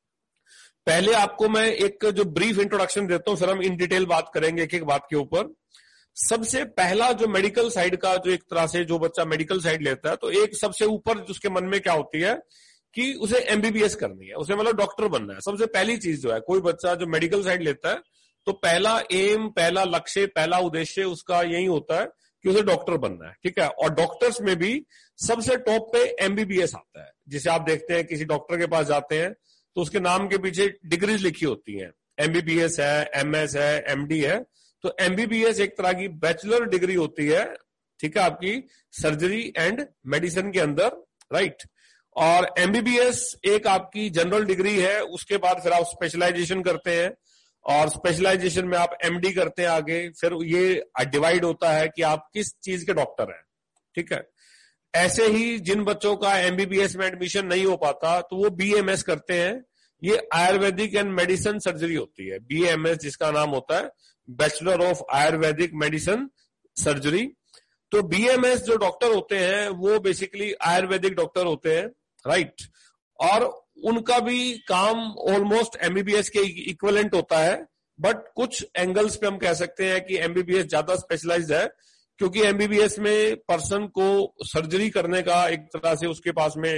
पहले आपको मैं एक जो ब्रीफ इंट्रोडक्शन देता हूं, फिर हम इन डिटेल बात करेंगे एक एक बात के ऊपर। सबसे पहला जो मेडिकल साइड का, जो एक तरह से जो बच्चा मेडिकल साइड लेता है तो एक सबसे ऊपर उसके मन में क्या होती है कि उसे MBBS करनी है, उसे मतलब डॉक्टर बनना है। सबसे पहली चीज जो है, कोई बच्चा जो मेडिकल साइड लेता है तो पहला एम, पहला लक्ष्य, पहला उद्देश्य उसका यही होता है कि उसे डॉक्टर बनना है। ठीक है, और डॉक्टर्स में भी सबसे टॉप पे MBBS आता है। जिसे आप देखते हैं किसी डॉक्टर के पास जाते हैं तो उसके नाम के पीछे डिग्रीज लिखी होती हैं, MBBS है, MS है, MD है। तो MBBS एक तरह की बैचलर डिग्री होती है, ठीक है, आपकी सर्जरी एंड मेडिसिन के अंदर, राइट। और MBBS एक आपकी जनरल डिग्री है। उसके बाद फिर आप स्पेशलाइजेशन करते हैं और स्पेशलाइजेशन में आप MD करते हैं आगे। फिर ये डिवाइड होता है कि आप किस चीज के डॉक्टर हैं। ठीक है, ऐसे ही जिन बच्चों का MBBS में एडमिशन नहीं हो पाता तो वो BAMS करते हैं। ये आयुर्वेदिक एंड मेडिसिन सर्जरी होती है, BAMS जिसका नाम होता है bachelor of Ayurvedic medicine surgery. तो BAMS जो डॉक्टर होते हैं वो बेसिकली आयुर्वेदिक डॉक्टर होते हैं, राइट। और उनका भी काम ऑलमोस्ट MBBS के इक्विवेलेंट होता है, बट कुछ एंगल्स पे हम कह सकते हैं कि MBBS ज्यादा स्पेशलाइज्ड है, क्योंकि MBBS में पर्सन को सर्जरी करने का एक तरह से उसके पास में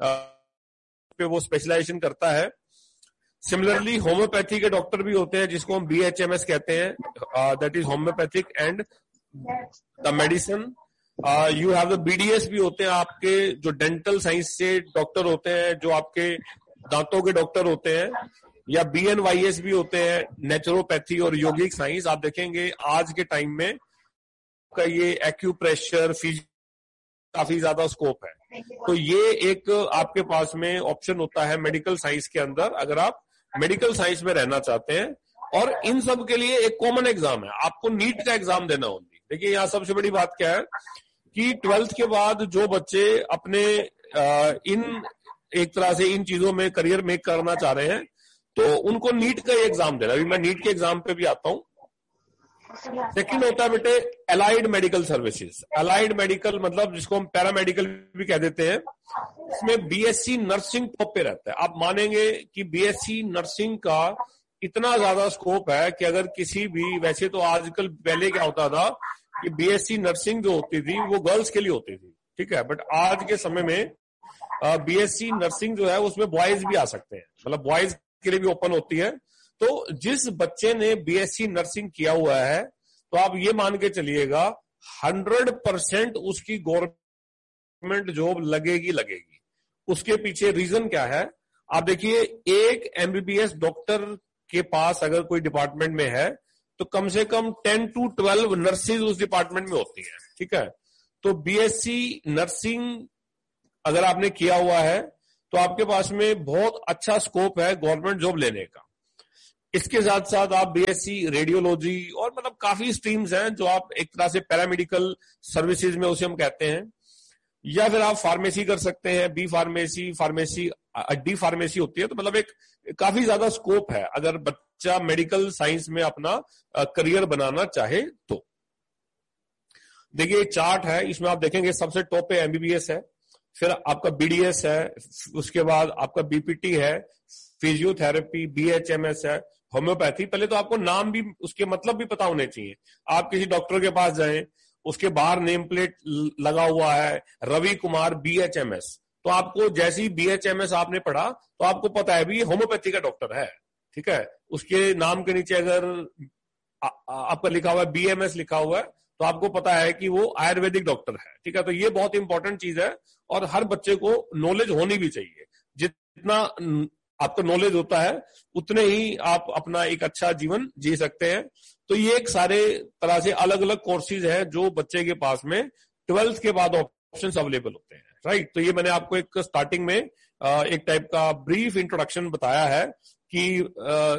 पे वो स्पेशलाइजेशन करता है। सिमिलरली होम्योपैथी के डॉक्टर भी होते हैं जिसको हम BHMS कहते हैं, that is homeopathic and the medicine. You have the BDS भी होते हैं, आपके जो डेंटल साइंस से डॉक्टर होते हैं, जो आपके दांतों के डॉक्टर होते हैं। या BNYS भी होते हैं, नेचुरोपैथी और योगिक साइंस। आप देखेंगे आज के टाइम में का ये एक्यूप्रेशर, काफी ज्यादा स्कोप है। तो ये एक आपके पास में ऑप्शन होता है मेडिकल साइंस के अंदर, अगर आप मेडिकल साइंस में रहना चाहते हैं। और इन सब के लिए एक कॉमन एग्जाम है, आपको नीट का एग्जाम देना होगी। देखिए यहाँ सबसे बड़ी बात क्या है कि 12th के बाद जो बच्चे अपने इन एक तरह से इन चीजों में करियर मेक करना चाह रहे हैं तो उनको नीट का एग्जाम देना। अभी मैं नीट के एग्जाम पे भी आता हूँ। सेकंड होता है बेटे allied medical services. Allied medical मतलब जिसको हम पैरामेडिकल भी कह देते हैं, इसमें BSc नर्सिंग टॉप पे रहता है। आप मानेंगे कि BSc नर्सिंग का इतना ज्यादा स्कोप है कि अगर किसी भी, वैसे तो आजकल पहले क्या होता था कि BSc नर्सिंग जो होती थी वो गर्ल्स के लिए होती थी, ठीक है, बट आज के समय में BSc नर्सिंग जो है उसमें बॉयज भी आ सकते हैं, मतलब बॉयज के लिए भी ओपन होती है। तो जिस बच्चे ने BSc नर्सिंग किया हुआ है तो आप ये मान के चलिएगा 100% उसकी गवर्नमेंट जॉब लगेगी। उसके पीछे रीजन क्या है, आप देखिए, एक MBBS डॉक्टर के पास अगर कोई डिपार्टमेंट में है तो कम से कम 10 to 12 नर्सेज उस डिपार्टमेंट में होती हैं, ठीक है। तो बीएससी नर्सिंग अगर आपने किया हुआ है तो आपके पास में बहुत अच्छा स्कोप है गवर्नमेंट जॉब लेने का। इसके साथ साथ आप बीएससी रेडियोलॉजी और मतलब काफी स्ट्रीम्स हैं जो आप एक तरह से पैरामेडिकल सर्विसेज में उसे हम कहते हैं, या फिर आप फार्मेसी कर सकते हैं, बी फार्मेसी, डी फार्मेसी होती है। तो मतलब एक काफी ज्यादा स्कोप है अगर बच्चा मेडिकल साइंस में अपना करियर बनाना चाहे तो। देखिए चार्ट है, इसमें आप देखेंगे सबसे टॉप पे एमबीबीएस है, फिर आपका बीडीएस है, उसके बाद आपका बीपीटी है, फिजियोथेरेपी, बीएचएमएस है, होम्योपैथी। पहले तो आपको नाम भी उसके मतलब भी पता होने चाहिए। आप किसी डॉक्टर के पास जाएं, उसके बाहर नेम प्लेट लगा हुआ है रवि कुमार बीएचएमएस, तो आपको जैसे ही बीएचएमएस आपने पढ़ा तो आपको पता है भी ये होम्योपैथी का डॉक्टर है, ठीक है। उसके नाम के नीचे अगर आपका लिखा हुआ है बीएमएस लिखा हुआ है तो आपको पता है कि वो आयुर्वेदिक डॉक्टर है, ठीक है। तो ये बहुत इंपॉर्टेंट चीज है और हर बच्चे को नॉलेज होनी भी चाहिए। जितना आपको नॉलेज होता है उतने ही आप अपना एक अच्छा जीवन जी सकते हैं। तो ये एक सारे तरह से अलग अलग कोर्सेज हैं जो बच्चे के पास में 12th के बाद ऑप्शंस अवेलेबल होते हैं, राइट। तो ये मैंने आपको एक स्टार्टिंग में एक टाइप का ब्रीफ इंट्रोडक्शन बताया है कि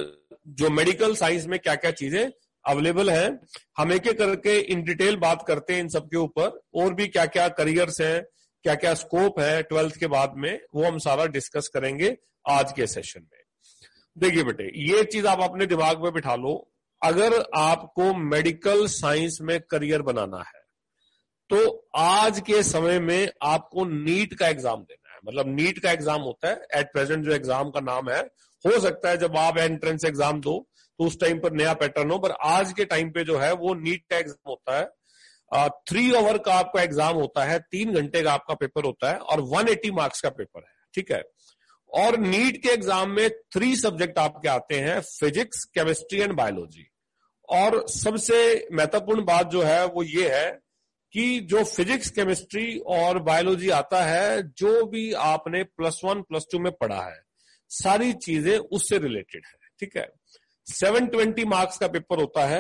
जो मेडिकल साइंस में क्या क्या चीजें अवेलेबल है। हम एक एक करके इन डिटेल बात करते हैं इन सबके ऊपर, और भी क्या क्या करियर्स हैं, क्या क्या स्कोप है 12th के बाद में, वो हम सारा डिस्कस करेंगे आज के सेशन में। देखिए बेटे, ये चीज आप अपने दिमाग में बिठा लो, अगर आपको मेडिकल साइंस में करियर बनाना है तो आज के समय में आपको नीट का एग्जाम देना है। मतलब नीट का एग्जाम होता है एट प्रेजेंट जो एग्जाम का नाम है, हो सकता है जब आप एंट्रेंस एग्जाम दो तो उस टाइम पर नया पैटर्न हो, पर आज के टाइम पे जो है वो नीट का एग्जाम होता है। 3 आवर का आपका एग्जाम होता है, 3 घंटे का आपका पेपर होता है और 180 मार्क्स का पेपर है, ठीक है। और नीट के एग्जाम में 3 सब्जेक्ट आपके आते हैं, फिजिक्स, केमिस्ट्री एंड बायोलॉजी। और सबसे महत्वपूर्ण बात जो है वो ये है कि जो फिजिक्स, केमिस्ट्री और बायोलॉजी आता है, जो भी आपने +1 +2 में पढ़ा है, सारी चीजें उससे रिलेटेड है, ठीक है। 720 मार्क्स का पेपर होता है,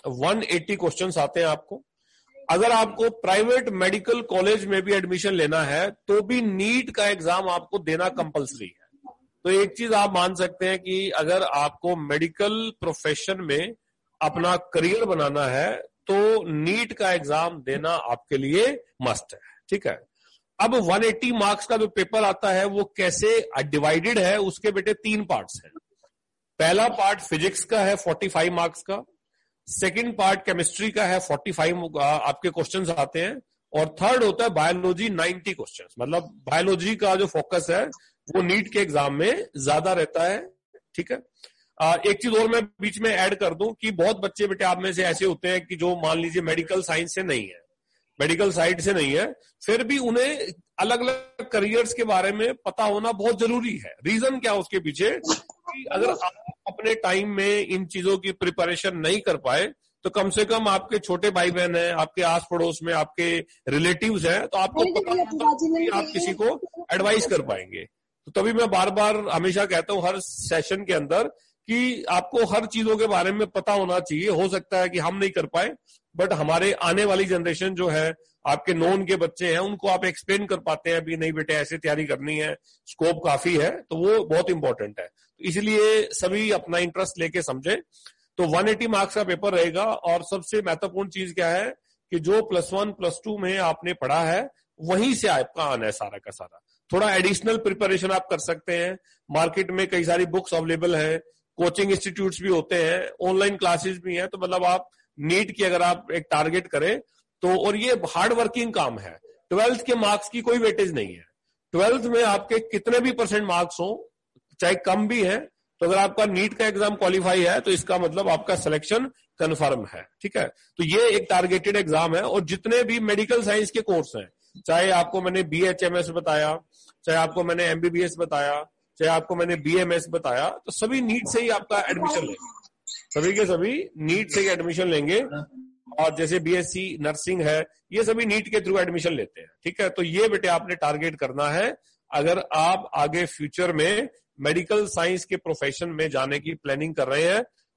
180 क्वेश्चंस आते हैं आपको। अगर आपको प्राइवेट मेडिकल कॉलेज में भी एडमिशन लेना है तो भी नीट का एग्जाम आपको देना कंपलसरी है। तो एक चीज आप मान सकते हैं कि अगर आपको मेडिकल प्रोफेशन में अपना करियर बनाना है तो नीट का एग्जाम देना आपके लिए मस्ट है, ठीक है। अब 180 मार्क्स का जो पेपर आता है वो कैसे डिवाइडेड है, उसके बेटे 3 पार्ट्स हैं। पहला पार्ट फिजिक्स का है 45 मार्क्स का, सेकंड पार्ट केमिस्ट्री का है 45 आपके क्वेश्चंस आते हैं, और थर्ड होता है बायोलॉजी 90 क्वेश्चंस। मतलब बायोलॉजी का जो फोकस है वो नीट के एग्जाम में ज्यादा रहता है, ठीक है। एक चीज और मैं बीच में ऐड कर दूं कि बहुत बच्चे बेटे आप में से ऐसे होते हैं कि जो मान लीजिए मेडिकल साइंस से नहीं है, मेडिकल साइड से नहीं है, फिर भी उन्हें अलग अलग करियर्स के बारे में पता होना बहुत जरूरी है। रीजन क्या उसके पीछे कि अगर आप अपने टाइम में इन चीजों की प्रिपरेशन नहीं कर पाए तो कम से कम आपके छोटे भाई बहन हैं, आपके आस पड़ोस में आपके रिलेटिव्स हैं, तो आपको पता होगा कि आप किसी को एडवाइस कर पाएंगे। तो तभी मैं बार बार हमेशा कहता हूं हर सेशन के अंदर कि आपको हर चीजों के बारे में पता होना चाहिए। हो सकता है कि हम नहीं कर पाए, बट हमारे आने वाली जनरेशन जो है, आपके नॉन के बच्चे हैं, उनको आप एक्सप्लेन कर पाते हैं भी नहीं बेटे ऐसे तैयारी करनी है, स्कोप काफी है, तो वो बहुत इंपॉर्टेंट है। तो इसलिए सभी अपना इंटरेस्ट लेके समझे। तो 180 मार्क्स का पेपर रहेगा, और सबसे महत्वपूर्ण चीज क्या है कि जो +1 +2 में आपने पढ़ा है वहीं से आपका आना है सारा का सारा। थोड़ा एडिशनल प्रिपरेशन आप कर सकते हैं, मार्केट में कई सारी बुक्स अवेलेबल है, कोचिंग इंस्टीट्यूट्स भी होते हैं, ऑनलाइन क्लासेस भी हैं। तो मतलब आप नीट की अगर आप एक टारगेट करें तो, और ये हार्ड वर्किंग काम है, 12th के मार्क्स की कोई वेटेज नहीं है। 12th में आपके कितने भी % मार्क्स हो, चाहे कम भी है, तो अगर आपका नीट का एग्जाम क्वालिफाई है तो इसका मतलब आपका सिलेक्शन कंफर्म है, ठीक है। तो ये एक टारगेटेड एग्जाम है, और जितने भी मेडिकल साइंस के कोर्स हैं, चाहे आपको मैंने BHMS बताया, चाहे आपको मैंने MBBS बताया, चाहे आपको मैंने BMS बताया, तो सभी नीट से ही आपका एडमिशन लेंगे, सभी के सभी नीट से ही एडमिशन लेंगे। और जैसे BSc नर्सिंग है, ये सभी नीट के थ्रू एडमिशन लेते हैं, ठीक है। तो ये बेटे आपने टारगेट करना है अगर आप आगे फ्यूचर में मेडिकल साइंस के प्रोफेशन में जाने की प्लानिंग कर रहे हैं,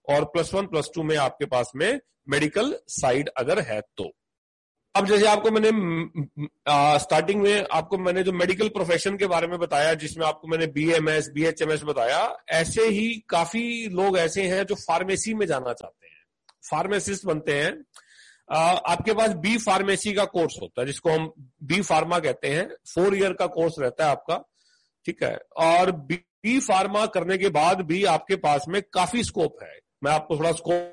और +1 +2 में आपके पास में मेडिकल साइड अगर है तो। अब जैसे आपको मैंने स्टार्टिंग में आपको मैंने जो मेडिकल प्रोफेशन के बारे में बताया, जिसमें आपको मैंने BMS BHMS बताया, ऐसे ही काफी लोग ऐसे हैं जो फार्मेसी में जाना चाहते हैं, फार्मासिस्ट बनते हैं। आपके पास बी फार्मेसी का कोर्स होता है जिसको हम बी फार्मा कहते हैं, 4 ईयर का कोर्स रहता है आपका, ठीक है। और बी फार्मा करने के बाद भी आपके पास में काफी स्कोप है। मैं आपको थोड़ा स्कोप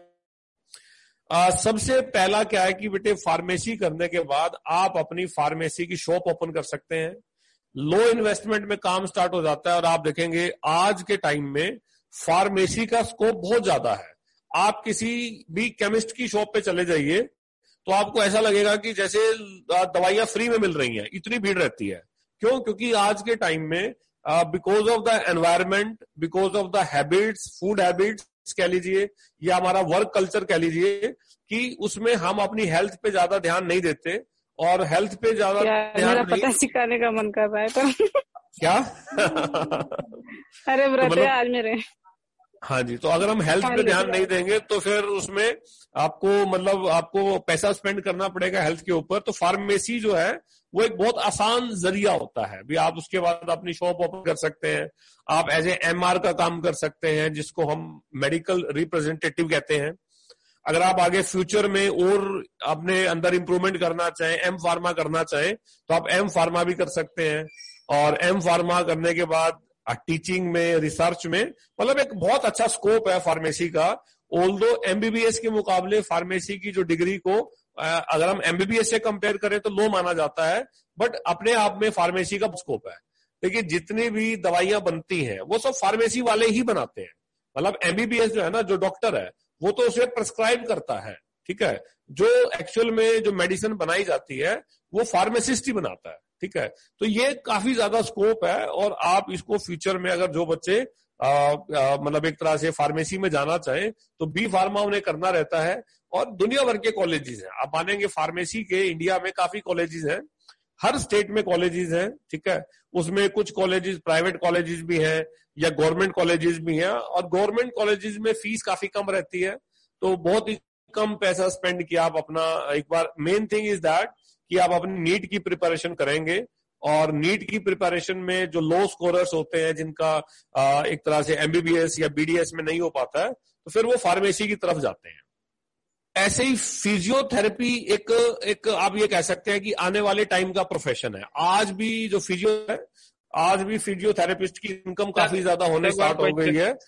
सबसे पहला क्या है कि बेटे फार्मेसी करने के बाद आप अपनी फार्मेसी की शॉप ओपन कर सकते हैं। लो इन्वेस्टमेंट में काम स्टार्ट हो जाता है और आप देखेंगे आज के टाइम में फार्मेसी का स्कोप बहुत ज्यादा है। आप किसी भी केमिस्ट की शॉप पे चले जाइए तो आपको ऐसा लगेगा कि जैसे दवाइयां फ्री में मिल रही हैं, इतनी भीड़ रहती है। क्यों? क्योंकि आज के टाइम में because of the environment, because of the habits, food habits कह लीजिए या हमारा वर्क कल्चर कह लीजिए, कि उसमें हम अपनी हेल्थ पे ज्यादा ध्यान नहीं देते और हेल्थ पे ज्यादा ध्यान मेरा नहीं। पता सिखाने का मन कर रहा है तो क्या? अरे व्रत मतलब है आज मेरे। हाँ जी, तो अगर हम हेल्थ पे ध्यान नहीं देंगे तो फिर उसमें आपको पैसा स्पेंड करना पड़ेगा हेल्थ के ऊपर। तो फार्मेसी जो है वो एक बहुत आसान जरिया होता है। भी आप उसके बाद अपनी शॉप ओपन कर सकते हैं, आप एज ए MR का काम कर सकते हैं जिसको हम मेडिकल रिप्रेजेंटेटिव कहते हैं। अगर आप आगे फ्यूचर में और अपने अंदर इंप्रूवमेंट करना चाहें, M फार्मा करना चाहें, तो आप M फार्मा भी कर सकते हैं। और M फार्मा करने के बाद टीचिंग में, रिसर्च में, मतलब एक बहुत अच्छा स्कोप है फार्मेसी का। ऑल्दो MBBS के मुकाबले फार्मेसी की जो डिग्री को अगर हम MBBS से कंपेयर करें तो लो माना जाता है, बट अपने आप में फार्मेसी का स्कोप है। देखिए जितनी भी दवाइयां बनती हैं वो सब फार्मेसी वाले ही बनाते हैं। मतलब MBBS जो है ना, जो डॉक्टर है वो तो उसे प्रिस्क्राइब करता है, ठीक है। जो एक्चुअल में जो मेडिसिन बनाई जाती है वो फार्मासिस्ट ही बनाता है, ठीक है। तो ये काफी ज्यादा स्कोप है और आप इसको फ्यूचर में अगर जो बच्चे मतलब एक तरह से फार्मेसी में जाना चाहें तो बी फार्मा उन्हें करना रहता है। और दुनिया भर के कॉलेजेस हैं, आप मानेंगे फार्मेसी के इंडिया में काफी कॉलेजेस हैं, हर स्टेट में कॉलेजेस हैं, ठीक है। उसमें कुछ कॉलेजेस प्राइवेट कॉलेजेस भी हैं या गवर्नमेंट कॉलेजेस भी हैं। और गवर्नमेंट कॉलेजेस में फीस काफी कम रहती है, तो बहुत ही कम पैसा स्पेंड किया आप अपना एक बार। मेन थिंग इज दैट कि आप अपनी नीट की प्रिपरेशन करेंगे और नीट की प्रिपरेशन में जो लो स्कोरर्स होते हैं जिनका एक तरह से MBBS या BDS में नहीं हो पाता है, तो फिर वो फार्मेसी की तरफ जाते हैं। ऐसे ही फिजियोथेरेपी एक आप ये कह सकते हैं कि आने वाले टाइम का प्रोफेशन है। आज भी जो आज भी फिजियोथेरेपिस्ट की इनकम काफी ज्यादा होने स्टार्ट हो गई है।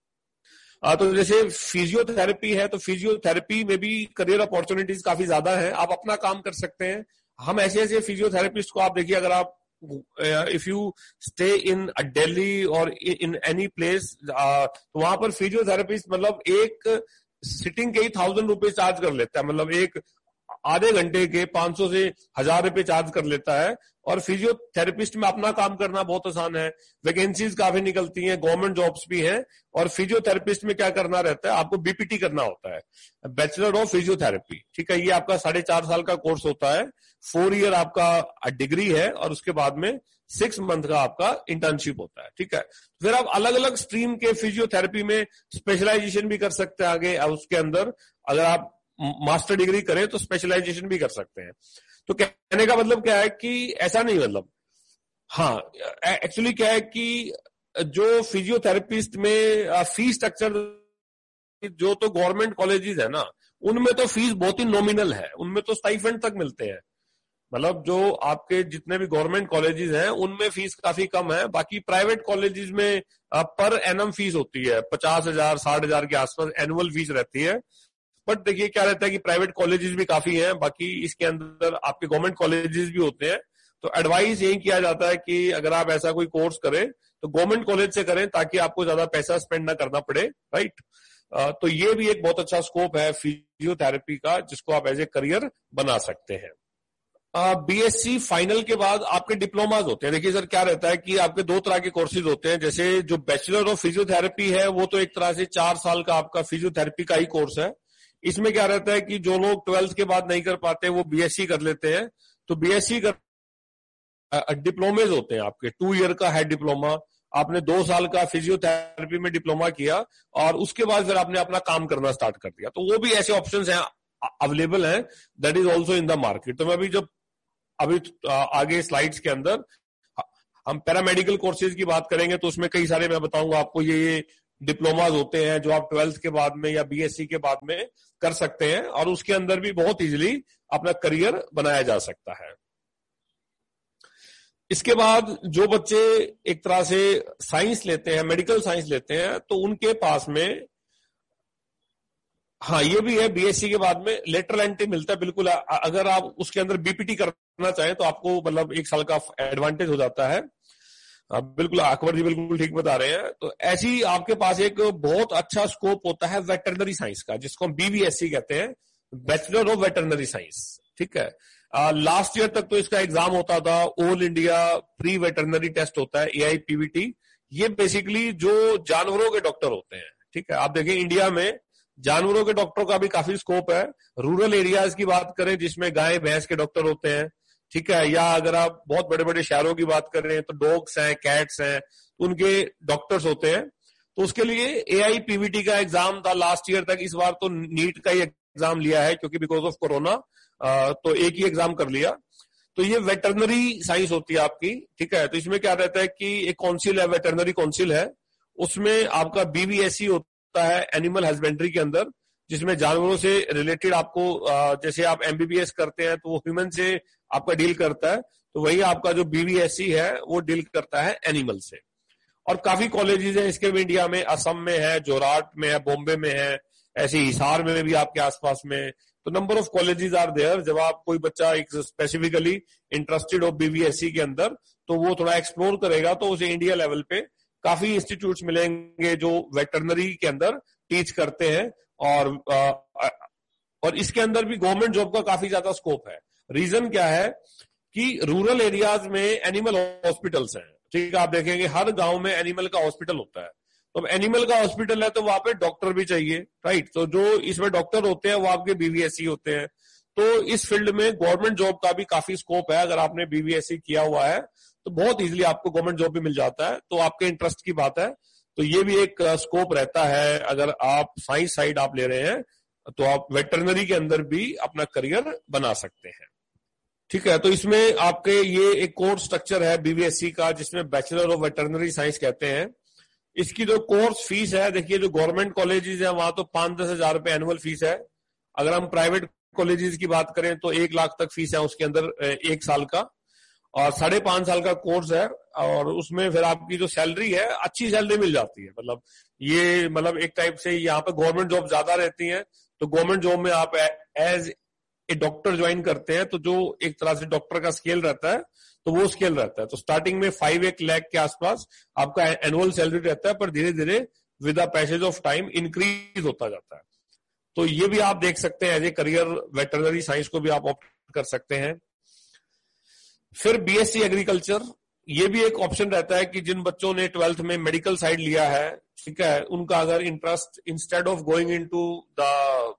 तो जैसे फिजियोथेरेपी है तो फिजियोथेरेपी में भी करियर अपॉर्चुनिटीज काफी ज्यादा है, आप अपना काम कर सकते हैं। हम ऐसे फिजियोथेरेपिस्ट को आप देखिए, अगर आप if you stay in Delhi और इन एनी प्लेस, तो वहां पर फिजियोथेरेपिस्ट मतलब एक सिटिंग के ही 1000 रुपए चार्ज कर लेता है, मतलब एक आधे घंटे के 500 से 1000 रुपए चार्ज कर लेता है। और फिजियोथेरेपिस्ट में अपना काम करना बहुत आसान है, वैकेंसीज काफी निकलती हैं, गवर्नमेंट जॉब्स भी हैं। और फिजियोथेरेपिस्ट में क्या करना रहता है, आपको BPT करना होता है, बैचलर ऑफ फिजियोथेरेपी, ठीक है। ये आपका 4.5 साल का कोर्स होता है, 4 ईयर आपका डिग्री है और उसके बाद में 6 मंथ का आपका इंटर्नशिप होता है, ठीक है। फिर आप अलग अलग स्ट्रीम के फिजियोथेरेपी में स्पेशलाइजेशन भी कर सकते हैं आगे। उसके अंदर अगर आप मास्टर डिग्री करें तो स्पेशलाइजेशन भी कर सकते हैं। तो कहने का मतलब क्या है कि ऐसा नहीं, मतलब हाँ एक्चुअली क्या है कि जो फिजियोथेरेपिस्ट में फीस स्ट्रक्चर, जो तो गवर्नमेंट कॉलेजेस है ना, उनमें तो फीस बहुत ही नॉमिनल है, उनमें तो स्टाइपेंड तक मिलते हैं। मतलब जो आपके जितने भी गवर्नमेंट कॉलेजेस हैं उनमें फीस काफी कम है। बाकी प्राइवेट कॉलेजेस में पर एनम फीस होती है 50,000 60,000 के आसपास एनुअल फीस रहती है। बट देखिए क्या रहता है कि प्राइवेट कॉलेजेस भी काफी हैं, बाकी इसके अंदर आपके गवर्नमेंट कॉलेजेस भी होते हैं। तो एडवाइस यही किया जाता है कि अगर आप ऐसा कोई कोर्स करें तो गवर्नमेंट कॉलेज से करें ताकि आपको ज्यादा पैसा स्पेंड ना करना पड़े, राइट। तो ये भी एक बहुत अच्छा स्कोप है फिजियोथेरेपी का, जिसको आप एज ए करियर बना सकते हैं। BSc फाइनल के बाद आपके डिप्लोमाज होते हैं। देखिए सर क्या रहता है कि आपके 2 तरह के कोर्सेज होते हैं। जैसे जो बैचलर ऑफ फिजियोथेरेपी है वो तो एक तरह से 4 साल का आपका फिजियोथेरेपी का ही कोर्स है। इसमें क्या रहता है कि जो लोग 12th के बाद नहीं कर पाते वो BSc कर लेते हैं। तो BSc कर डिप्लोमेज होते हैं आपके, 2 ईयर का है डिप्लोमा आपने 2 साल का फिजियोथेरेपी में डिप्लोमा किया और उसके बाद फिर आपने अपना काम करना स्टार्ट कर दिया, तो वो भी ऐसे ऑप्शंस हैं, अवेलेबल हैं, that is also in the market. तो मैं अभी आगे स्लाइड्स के अंदर हम पैरामेडिकल कोर्सेज की बात करेंगे, तो उसमें कई सारे मैं बताऊंगा आपको ये डिप्लोमाज होते हैं जो आप 12th के बाद में या बीएससी के बाद में कर सकते हैं, और उसके अंदर भी बहुत इजीली अपना करियर बनाया जा सकता है। इसके बाद जो बच्चे एक तरह से साइंस लेते हैं, मेडिकल साइंस लेते हैं, तो उनके पास में हाँ ये भी है, बीएससी के बाद में लेटरल एंट्री मिलता है बिल्कुल। अगर आप उसके अंदर बीपीटी करना चाहें तो आपको मतलब 1 साल का एडवांटेज हो जाता है। बिल्कुल अकबर जी बिल्कुल ठीक बता रहे हैं। तो ऐसी आपके पास एक बहुत अच्छा स्कोप होता है वेटरनरी साइंस का, जिसको हम बीवीएससी कहते हैं, बैचलर ऑफ वेटरनरी साइंस। ठीक है, लास्ट ईयर तक तो इसका एग्जाम होता था, all India pre veterinary test होता है, AIPVT। ये बेसिकली जो जानवरों के डॉक्टर होते हैं, ठीक है, आप देखें इंडिया में जानवरों के डॉक्टरों का भी काफी स्कोप है। रूरल एरियाज की बात करें जिसमें गाय भैंस के डॉक्टर होते हैं, ठीक है, या अगर आप बहुत बड़े बड़े शहरों की बात करें तो डॉग्स हैं, कैट्स हैं, उनके डॉक्टर्स होते हैं। तो उसके लिए AIPVT का एग्जाम था लास्ट ईयर तक, इस बार तो नीट का ही एग्जाम लिया है क्योंकि बिकॉज ऑफ कोरोना, तो एक ही एग्जाम कर लिया। तो ये वेटरनरी साइंस होती है आपकी, ठीक है। तो इसमें क्या रहता है कि एक काउंसिल है, वेटरनरी काउंसिल है, उसमें आपका BVSC होता है एनिमल हस्बेंड्री के अंदर, जिसमें जानवरों से रिलेटेड आपको जैसे आप MBBS करते हैं तो वो ह्यूमन से आपका डील करता है, तो वही आपका जो BVSC है वो डील करता है एनिमल से। और काफी कॉलेजेस हैं इसके भी इंडिया में, असम में है, जोरहाट में है, बॉम्बे में है, ऐसे हिसार में भी आपके आसपास में। तो number of colleges are there. जब आप कोई बच्चा एक स्पेसिफिकली इंटरेस्टेड हो BVSC के अंदर, तो वो थोड़ा एक्सप्लोर करेगा तो उसे इंडिया लेवल पे काफी इंस्टीट्यूट्स मिलेंगे जो वेटरनरी के अंदर टीच करते हैं। और इसके अंदर भी गवर्नमेंट जॉब का काफी ज्यादा स्कोप है। रीजन क्या है कि रूरल एरियाज में एनिमल हॉस्पिटल्स हैं, ठीक है, आप देखेंगे हर गांव में एनिमल का हॉस्पिटल होता है। तो एनिमल का हॉस्पिटल है तो वहां पे डॉक्टर भी चाहिए, राइट। तो जो इसमें डॉक्टर होते हैं वो आपके BVSC होते हैं। तो इस फील्ड में गवर्नमेंट जॉब का भी काफी स्कोप है। अगर आपने BVSC किया हुआ है तो बहुत इजीली आपको गवर्नमेंट जॉब भी मिल जाता है, तो आपके इंटरेस्ट की बात है। तो ये भी एक स्कोप रहता है। अगर आप साइंस साइड आप ले रहे हैं तो आप वेटरनरी के अंदर भी अपना करियर बना सकते हैं, ठीक है। तो इसमें आपके ये एक कोर्स स्ट्रक्चर है BVSC का, जिसमें बैचलर ऑफ वेटरनरी साइंस कहते हैं। इसकी जो कोर्स फीस है, देखिए जो गवर्नमेंट कॉलेजेस है वहां तो 5-10 हजार रुपए एनुअल फीस है। अगर हम प्राइवेट कॉलेजेस की बात करें तो 1 लाख तक फीस है उसके अंदर 1 साल का, और 5.5 साल का कोर्स है। और उसमें फिर आपकी जो सैलरी है, अच्छी सैलरी मिल जाती है। मतलब एक टाइप से यहाँ पे गवर्नमेंट जॉब ज्यादा रहती है, तो गवर्नमेंट जॉब में आप एज ए डॉक्टर ज्वाइन करते हैं तो जो एक तरह से डॉक्टर का स्केल रहता है तो वो स्केल रहता है। तो स्टार्टिंग में 5-1 लाख के आसपास आपका एनुअल सैलरी रहता है, पर धीरे धीरे with the passage of time increase होता जाता है। तो ये भी आप देख सकते हैं as a career, veterinary science को भी आप ऑप्ट कर सकते हैं। फिर BSc एग्रीकल्चर, ये भी एक ऑप्शन रहता है कि जिन बच्चों ने 12th में मेडिकल साइड लिया है, ठीक है, उनका अगर interest instead of going into the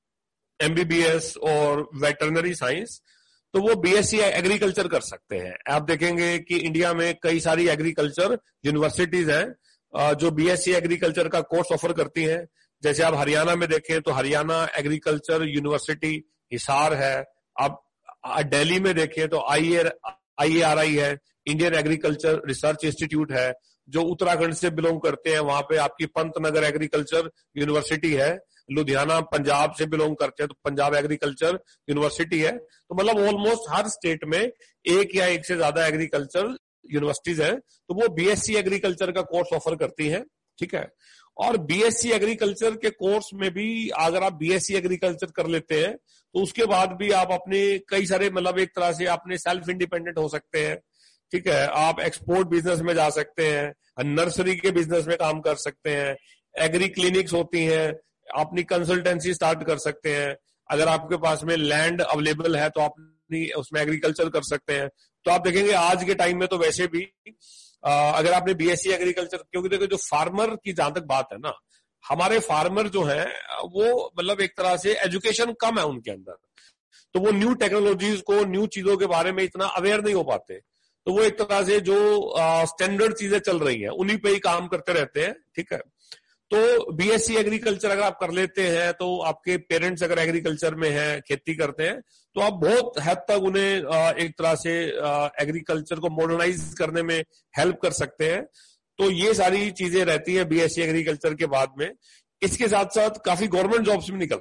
MBBS और वेटरनरी साइंस, तो वो BSc एग्रीकल्चर कर सकते हैं। आप देखेंगे कि इंडिया में कई सारी एग्रीकल्चर यूनिवर्सिटीज हैं जो BSc एग्रीकल्चर का कोर्स ऑफर करती हैं। जैसे आप हरियाणा में देखें तो हरियाणा एग्रीकल्चर यूनिवर्सिटी हिसार है। आप दिल्ली में देखें तो IARI है, इंडियन एग्रीकल्चर रिसर्च इंस्टीट्यूट है। जो उत्तराखंड से बिलोंग करते हैं वहां पे आपकी पंतनगर एग्रीकल्चर यूनिवर्सिटी है। लुधियाना पंजाब से बिलोंग करते हैं तो पंजाब एग्रीकल्चर यूनिवर्सिटी है। तो मतलब ऑलमोस्ट हर स्टेट में एक या एक से ज्यादा एग्रीकल्चर यूनिवर्सिटीज हैं, तो वो BSc एग्रीकल्चर का कोर्स ऑफर करती हैं, ठीक है। और BSc एग्रीकल्चर के कोर्स में भी अगर आप BSc एग्रीकल्चर कर लेते हैं तो उसके बाद भी आप अपने कई सारे एक तरह से अपने सेल्फ इंडिपेंडेंट हो सकते हैं, ठीक है। आप एक्सपोर्ट बिजनेस में जा सकते हैं, नर्सरी के बिजनेस में काम कर सकते हैं, एग्री क्लिनिक्स होती हैं, अपनी कंसल्टेंसी स्टार्ट कर सकते हैं। अगर आपके पास में लैंड अवेलेबल है तो आप उसमें एग्रीकल्चर कर सकते हैं। तो आप देखेंगे आज के टाइम में तो वैसे भी अगर आपने BSc एग्रीकल्चर, क्योंकि देखो जो फार्मर की जहां तक बात है ना, हमारे फार्मर जो है वो एक तरह से एजुकेशन कम है उनके अंदर, तो वो न्यू टेक्नोलॉजीज को, न्यू चीजों के बारे में इतना अवेयर नहीं हो पाते। तो वो एक तरह से जो स्टैंडर्ड चीजें चल रही हैं उन्हीं पे ही काम करते रहते हैं, ठीक है। तो बीएससी एग्रीकल्चर अगर आप कर लेते हैं तो आपके पेरेंट्स अगर एग्रीकल्चर में हैं, खेती करते हैं, तो आप बहुत हद तक उन्हें एक तरह से एग्रीकल्चर को मॉडर्नाइज करने में हेल्प कर सकते हैं। तो ये सारी चीजें रहती हैं बीएससी एग्रीकल्चर के बाद में। इसके साथ साथ काफी गवर्नमेंट जॉब्स भी निकल